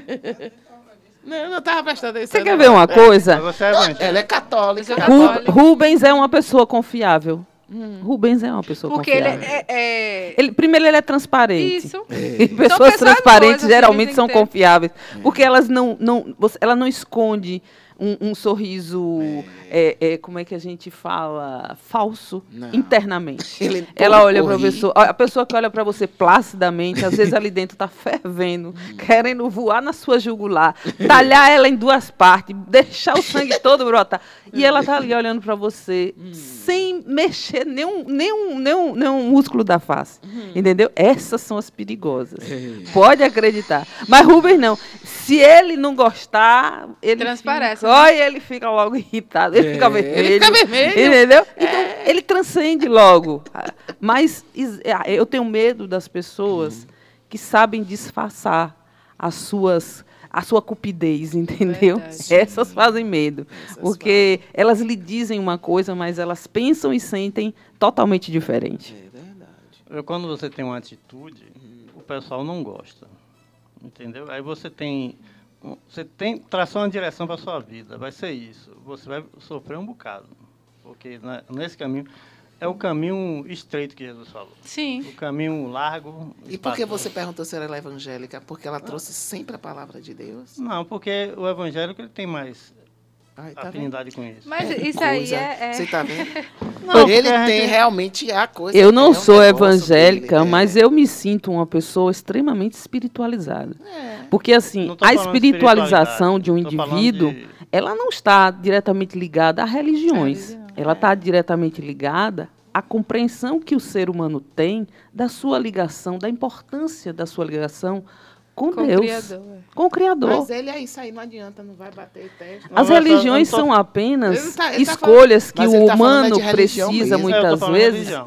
[SPEAKER 1] Não, eu não estava prestando atenção.
[SPEAKER 4] Você quer
[SPEAKER 1] não.
[SPEAKER 4] ver uma
[SPEAKER 3] Mas
[SPEAKER 4] coisa?
[SPEAKER 3] você é evangélica.
[SPEAKER 1] Ela é católica.
[SPEAKER 2] Eu sou
[SPEAKER 4] Ru-
[SPEAKER 2] católica.
[SPEAKER 4] Rubens é uma pessoa confiável. Rubens é uma pessoa
[SPEAKER 2] Porque ele
[SPEAKER 4] confiável.
[SPEAKER 2] é... é-
[SPEAKER 4] Ele, primeiro, ele é transparente.
[SPEAKER 2] Isso.
[SPEAKER 4] E pessoas
[SPEAKER 2] pessoas
[SPEAKER 4] transparentes
[SPEAKER 2] boas, assim,
[SPEAKER 4] geralmente
[SPEAKER 2] tem
[SPEAKER 4] são
[SPEAKER 2] que ter.
[SPEAKER 4] confiáveis. Porque elas não, não, você- ela não esconde um, um sorriso, é, é, como é que a gente fala, falso,
[SPEAKER 1] Não.
[SPEAKER 4] internamente.
[SPEAKER 1] Ele é
[SPEAKER 4] Ela
[SPEAKER 1] todo
[SPEAKER 4] olha para a
[SPEAKER 1] corrido.
[SPEAKER 4] pessoa, a pessoa que olha para você placidamente, às vezes ali dentro está fervendo, querendo voar na sua jugular, talhar ela em duas partes, deixar o sangue todo brotar. E ela está ali olhando para você, sem mexer nenhum, nenhum, nenhum, nenhum músculo da face. Entendeu? Essas são as perigosas. Pode acreditar. Mas Rubens não. Se ele não gostar, ele
[SPEAKER 2] Transparece,
[SPEAKER 4] fica, olha, ele fica logo irritado, ele
[SPEAKER 1] É,
[SPEAKER 4] fica vermelho.
[SPEAKER 1] ele fica vermelho.
[SPEAKER 4] Entendeu? Então, ele transcende logo. Mas is- ah, eu tenho medo das pessoas que sabem disfarçar as suas, a sua cupidez, entendeu?
[SPEAKER 2] Verdade.
[SPEAKER 4] Essas fazem medo.
[SPEAKER 1] Essas
[SPEAKER 4] Porque elas lhe dizem uma coisa, mas elas pensam e sentem totalmente diferente.
[SPEAKER 1] É verdade.
[SPEAKER 3] Eu, Quando você tem uma atitude, o pessoal não gosta. Entendeu? Aí você tem. Você tem traçou uma direção para a sua vida. Vai ser isso. Você vai sofrer um bocado. Porque na- nesse caminho. É o caminho estreito que Jesus falou.
[SPEAKER 2] Sim.
[SPEAKER 3] O caminho largo.
[SPEAKER 1] E por que
[SPEAKER 3] espaçoso.
[SPEAKER 1] você perguntou se ela é evangélica? Porque ela trouxe sempre a palavra de Deus?
[SPEAKER 3] Não, porque o evangélico ele tem mais
[SPEAKER 1] Ai, tá vendo?
[SPEAKER 3] afinidade com isso.
[SPEAKER 2] Mas
[SPEAKER 1] Que
[SPEAKER 2] isso aí
[SPEAKER 1] coisa.
[SPEAKER 2] é... é-
[SPEAKER 1] Você tá vendo?
[SPEAKER 3] Não,
[SPEAKER 1] Ele
[SPEAKER 3] porque a
[SPEAKER 1] tem
[SPEAKER 3] gente-
[SPEAKER 1] realmente a coisa.
[SPEAKER 4] Eu não
[SPEAKER 1] é um
[SPEAKER 4] sou
[SPEAKER 1] negócio
[SPEAKER 4] evangélica,
[SPEAKER 1] dele, é.
[SPEAKER 4] mas eu me sinto uma pessoa extremamente espiritualizada.
[SPEAKER 1] É.
[SPEAKER 4] Porque, assim,
[SPEAKER 3] Não tô
[SPEAKER 4] a
[SPEAKER 3] falando de
[SPEAKER 4] espiritualização de um
[SPEAKER 3] espiritualidade, tô
[SPEAKER 4] indivíduo,
[SPEAKER 3] falando de-
[SPEAKER 4] ela não está diretamente ligada a religiões.
[SPEAKER 2] Religião,
[SPEAKER 4] Ela está diretamente ligada à compreensão que o ser humano tem da sua ligação, da importância da sua ligação com,
[SPEAKER 2] Com o
[SPEAKER 4] Deus,
[SPEAKER 2] Criador, é.
[SPEAKER 4] com o Criador.
[SPEAKER 1] Mas ele é isso aí, não adianta, não vai bater teste.
[SPEAKER 3] Não,
[SPEAKER 4] As
[SPEAKER 3] eu só-
[SPEAKER 4] religiões
[SPEAKER 3] eu não tô-
[SPEAKER 4] são apenas
[SPEAKER 1] Ele tá- ele tá
[SPEAKER 4] escolhas
[SPEAKER 1] falando-
[SPEAKER 4] que
[SPEAKER 1] mas
[SPEAKER 4] o
[SPEAKER 1] ele tá falando
[SPEAKER 4] humano
[SPEAKER 1] de religião
[SPEAKER 4] precisa
[SPEAKER 1] mesmo.
[SPEAKER 3] É, eu tô
[SPEAKER 4] muitas
[SPEAKER 3] falando de
[SPEAKER 4] vezes
[SPEAKER 3] religião.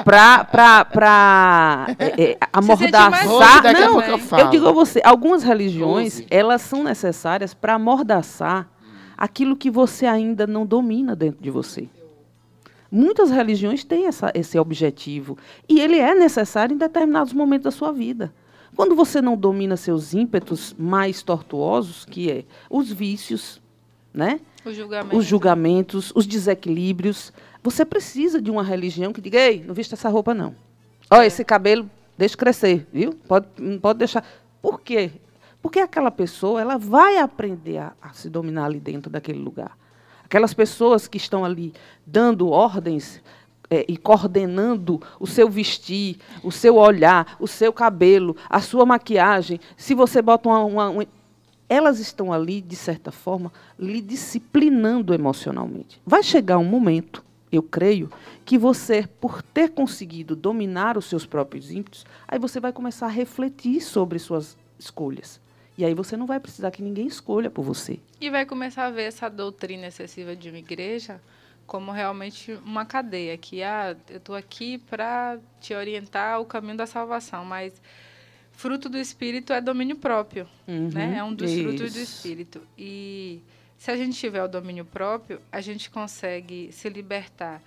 [SPEAKER 4] para é, é, amordaçar.
[SPEAKER 1] Hoje, daqui a
[SPEAKER 4] Não,
[SPEAKER 1] pouco eu
[SPEAKER 4] eu
[SPEAKER 1] falo.
[SPEAKER 4] digo a você, algumas religiões,
[SPEAKER 1] Doze.
[SPEAKER 4] elas são necessárias para amordaçar aquilo que você ainda não domina dentro de você. Muitas religiões têm essa, esse objetivo. E ele é necessário em determinados momentos da sua vida. Quando você não domina seus ímpetos mais tortuosos, que é os vícios, né?
[SPEAKER 2] O julgamento.
[SPEAKER 4] Os julgamentos, os desequilíbrios, você precisa de uma religião que diga, ei, não vista essa roupa, não. Olha, esse cabelo, deixa crescer, viu? Pode, não pode deixar. Por quê? Porque aquela pessoa ela vai aprender a, a se dominar ali dentro daquele lugar. Aquelas pessoas que estão ali dando ordens é, e coordenando o seu vestir, o seu olhar, o seu cabelo, a sua maquiagem. Se você bota uma, uma, uma... Elas estão ali, de certa forma, lhe disciplinando emocionalmente. Vai chegar um momento, eu creio, que você, por ter conseguido dominar os seus próprios ímpetos, aí você vai começar a refletir sobre suas escolhas. E aí você não vai precisar que ninguém escolha por você.
[SPEAKER 2] E vai começar a ver essa doutrina excessiva de uma igreja como realmente uma cadeia, que ah, eu estou aqui para te orientar ao caminho da salvação, mas fruto do Espírito é domínio próprio,
[SPEAKER 4] Uhum,
[SPEAKER 2] né? É um dos frutos do
[SPEAKER 4] isso.
[SPEAKER 2] Espírito. E se a gente tiver o domínio próprio, a gente consegue se libertar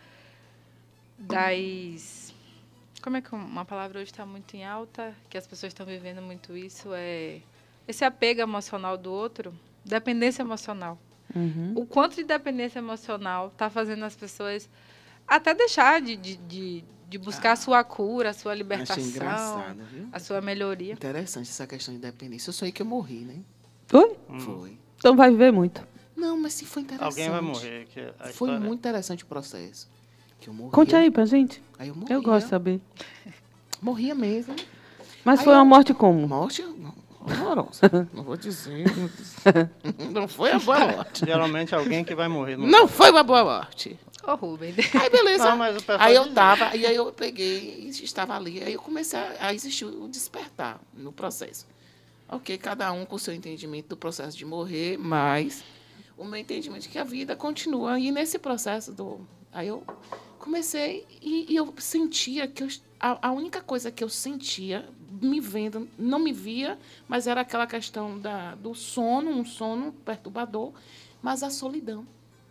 [SPEAKER 2] das... Como é que uma palavra hoje está muito em alta, que as pessoas estão vivendo muito isso, é esse apego emocional do outro, dependência emocional.
[SPEAKER 4] Uhum.
[SPEAKER 2] O quanto de dependência emocional está fazendo as pessoas até deixar de, de, de, de buscar a sua cura, a sua
[SPEAKER 1] Achei
[SPEAKER 2] libertação,
[SPEAKER 1] engraçado, viu?
[SPEAKER 2] a sua melhoria.
[SPEAKER 1] Interessante essa questão de dependência. Eu sou aí que eu morri, né?
[SPEAKER 4] Foi?
[SPEAKER 3] Hum.
[SPEAKER 1] Foi.
[SPEAKER 4] Então vai viver muito.
[SPEAKER 1] Não, mas sim foi interessante.
[SPEAKER 3] Alguém vai morrer. Que a
[SPEAKER 1] Foi
[SPEAKER 3] história-
[SPEAKER 1] muito interessante o processo. Que eu morria.
[SPEAKER 4] Conte aí pra gente.
[SPEAKER 1] Aí eu morria.
[SPEAKER 4] Eu gosto de saber.
[SPEAKER 1] Morria mesmo.
[SPEAKER 4] Mas
[SPEAKER 1] Aí
[SPEAKER 4] foi
[SPEAKER 1] eu-
[SPEAKER 4] uma morte comum.
[SPEAKER 1] Morte horrorosa. Não vou dizer. Não, dizer. Não foi uma boa morte.
[SPEAKER 3] Geralmente alguém que vai morrer.
[SPEAKER 1] Não foi uma boa morte.
[SPEAKER 2] Ô, Rubem.
[SPEAKER 1] Aí, beleza.
[SPEAKER 3] Não, mas o pessoal
[SPEAKER 1] Aí eu
[SPEAKER 3] diz-
[SPEAKER 1] tava, e aí eu peguei, e estava ali. Aí eu comecei a, a existir o despertar no processo. Ok, cada um com o seu entendimento do processo de morrer, mas o meu entendimento é que a vida continua. E nesse processo do... Aí eu comecei e, e eu sentia que eu, a, a única coisa que eu sentia me vendo, não me via, mas era aquela questão da, do sono, um sono perturbador, mas a solidão.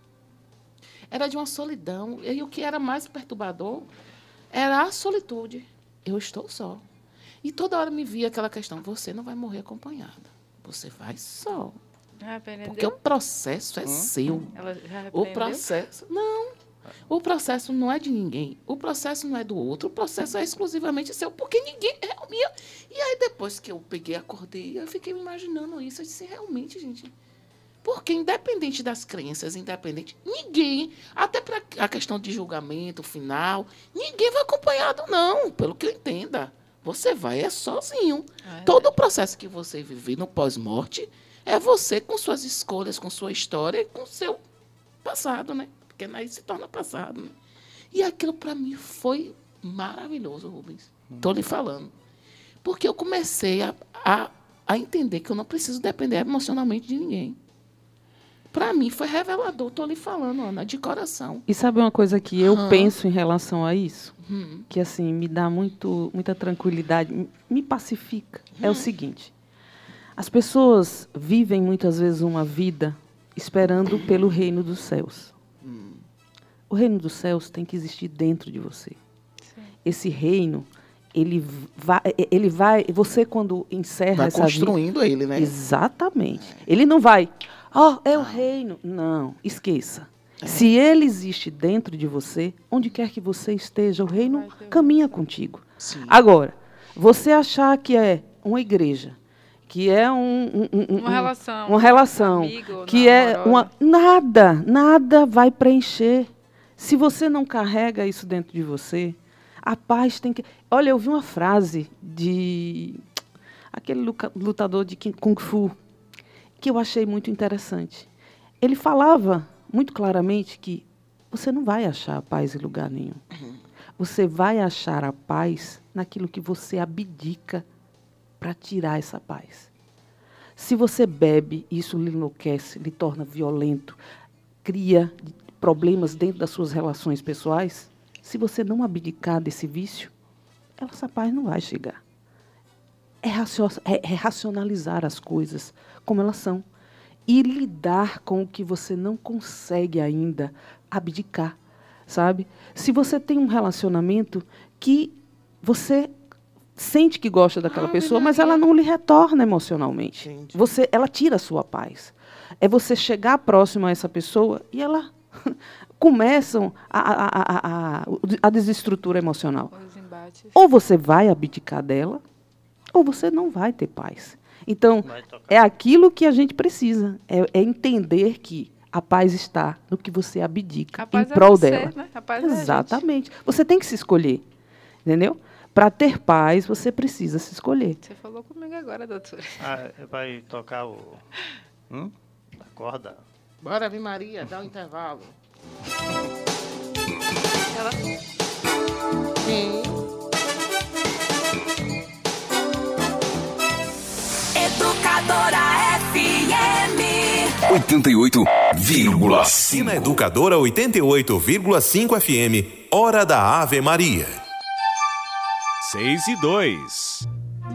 [SPEAKER 1] Era de uma solidão. E o que era mais perturbador era a solitude. Eu estou só. E toda hora me via aquela questão, você não vai morrer acompanhada, você vai só.
[SPEAKER 2] Já aprendeu?
[SPEAKER 1] Porque o processo é
[SPEAKER 3] Hum?
[SPEAKER 1] seu.
[SPEAKER 2] Ela já
[SPEAKER 1] O
[SPEAKER 2] aprendeu?
[SPEAKER 1] processo... Não. O processo não é de ninguém. O processo não é do outro. O processo é exclusivamente seu, porque ninguém é o meu. E aí, depois que eu peguei, acordei, eu fiquei me imaginando isso. Eu disse, realmente, gente... Porque, independente das crenças, independente... Ninguém, até para a questão de julgamento final, ninguém vai acompanhado, não. Pelo que eu entenda. Você vai é sozinho.
[SPEAKER 2] É.
[SPEAKER 1] Todo o processo que você vive no pós-morte é você com suas escolhas, com sua história e com seu passado, né? Porque aí se torna passado, né? E aquilo para mim foi maravilhoso, Rubens. Estou lhe falando. Porque eu comecei a, a, a entender que eu não preciso depender emocionalmente de ninguém. Para mim foi revelador, estou lhe falando, Ana, de coração.
[SPEAKER 4] E sabe uma coisa que eu
[SPEAKER 1] Hum.
[SPEAKER 4] penso em relação a isso?
[SPEAKER 1] Hum.
[SPEAKER 4] Que assim me dá muito, muita tranquilidade, me- me pacifica. É o seguinte: as pessoas vivem muitas vezes uma vida esperando pelo reino dos céus. O reino dos céus tem que existir dentro de você.
[SPEAKER 2] Sim.
[SPEAKER 4] Esse reino, ele vai, ele vai, você quando encerra
[SPEAKER 1] Vai
[SPEAKER 4] essa vida,
[SPEAKER 1] construindo ele, né?
[SPEAKER 4] exatamente. Ele não vai, ó, é o reino. Não, esqueça. Se ele existe dentro de você, onde quer que você esteja, o reino
[SPEAKER 2] Vai ter
[SPEAKER 4] caminha contigo.
[SPEAKER 1] Sim.
[SPEAKER 4] Agora, você achar que é uma igreja, que é um, um- um-
[SPEAKER 2] Uma
[SPEAKER 4] um-
[SPEAKER 2] relação.
[SPEAKER 4] uma relação,
[SPEAKER 2] amigo,
[SPEAKER 4] que é
[SPEAKER 2] namorosa.
[SPEAKER 4] uma nada, nada vai preencher. Se você não carrega isso dentro de você, a paz tem que. Olha, eu vi uma frase de aquele luca- lutador de King- Kung Fu que eu achei muito interessante. Ele falava muito claramente que você não vai achar a paz em lugar nenhum. Você vai achar a paz naquilo que você abdica para tirar essa paz. Se você bebe, isso lhe enlouquece, lhe torna violento, cria problemas dentro das suas relações pessoais. Se você não abdicar desse vício, essa paz não vai chegar. É, racio- é- é racionalizar as coisas como elas são e lidar com o que você não consegue ainda abdicar, sabe? Se você tem um relacionamento que você sente que gosta daquela
[SPEAKER 1] Ave
[SPEAKER 4] pessoa, mas
[SPEAKER 1] Maria.
[SPEAKER 4] ela não lhe retorna emocionalmente.
[SPEAKER 1] Entendi.
[SPEAKER 4] Você, ela tira a sua paz. É você chegar próximo a essa pessoa e ela começam a, a, a, a, a desestrutura emocional.
[SPEAKER 2] Os embates.
[SPEAKER 4] Ou você vai abdicar dela, ou você não vai ter paz. Então,
[SPEAKER 3] Vai tocar.
[SPEAKER 4] é aquilo que a gente precisa. É, é entender que a paz está no que você abdica
[SPEAKER 2] A paz
[SPEAKER 4] em
[SPEAKER 2] é
[SPEAKER 4] prol
[SPEAKER 2] você,
[SPEAKER 4] dela.
[SPEAKER 2] né? A paz é a gente.
[SPEAKER 4] Exatamente. Você tem que se escolher. Entendeu? Para ter paz, você precisa se escolher.
[SPEAKER 2] Você falou comigo agora, doutora.
[SPEAKER 3] Ah, vai tocar o. Hum? Acorda.
[SPEAKER 1] Bora, Ave Maria, dá um intervalo.
[SPEAKER 2] Ela...
[SPEAKER 1] Sim.
[SPEAKER 5] Educadora F M.
[SPEAKER 6] oitenta e oito vírgula
[SPEAKER 7] E
[SPEAKER 6] cinco.
[SPEAKER 7] na Educadora oitenta e oito vírgula cinco F M, Hora da Ave Maria.
[SPEAKER 8] Seis e dois.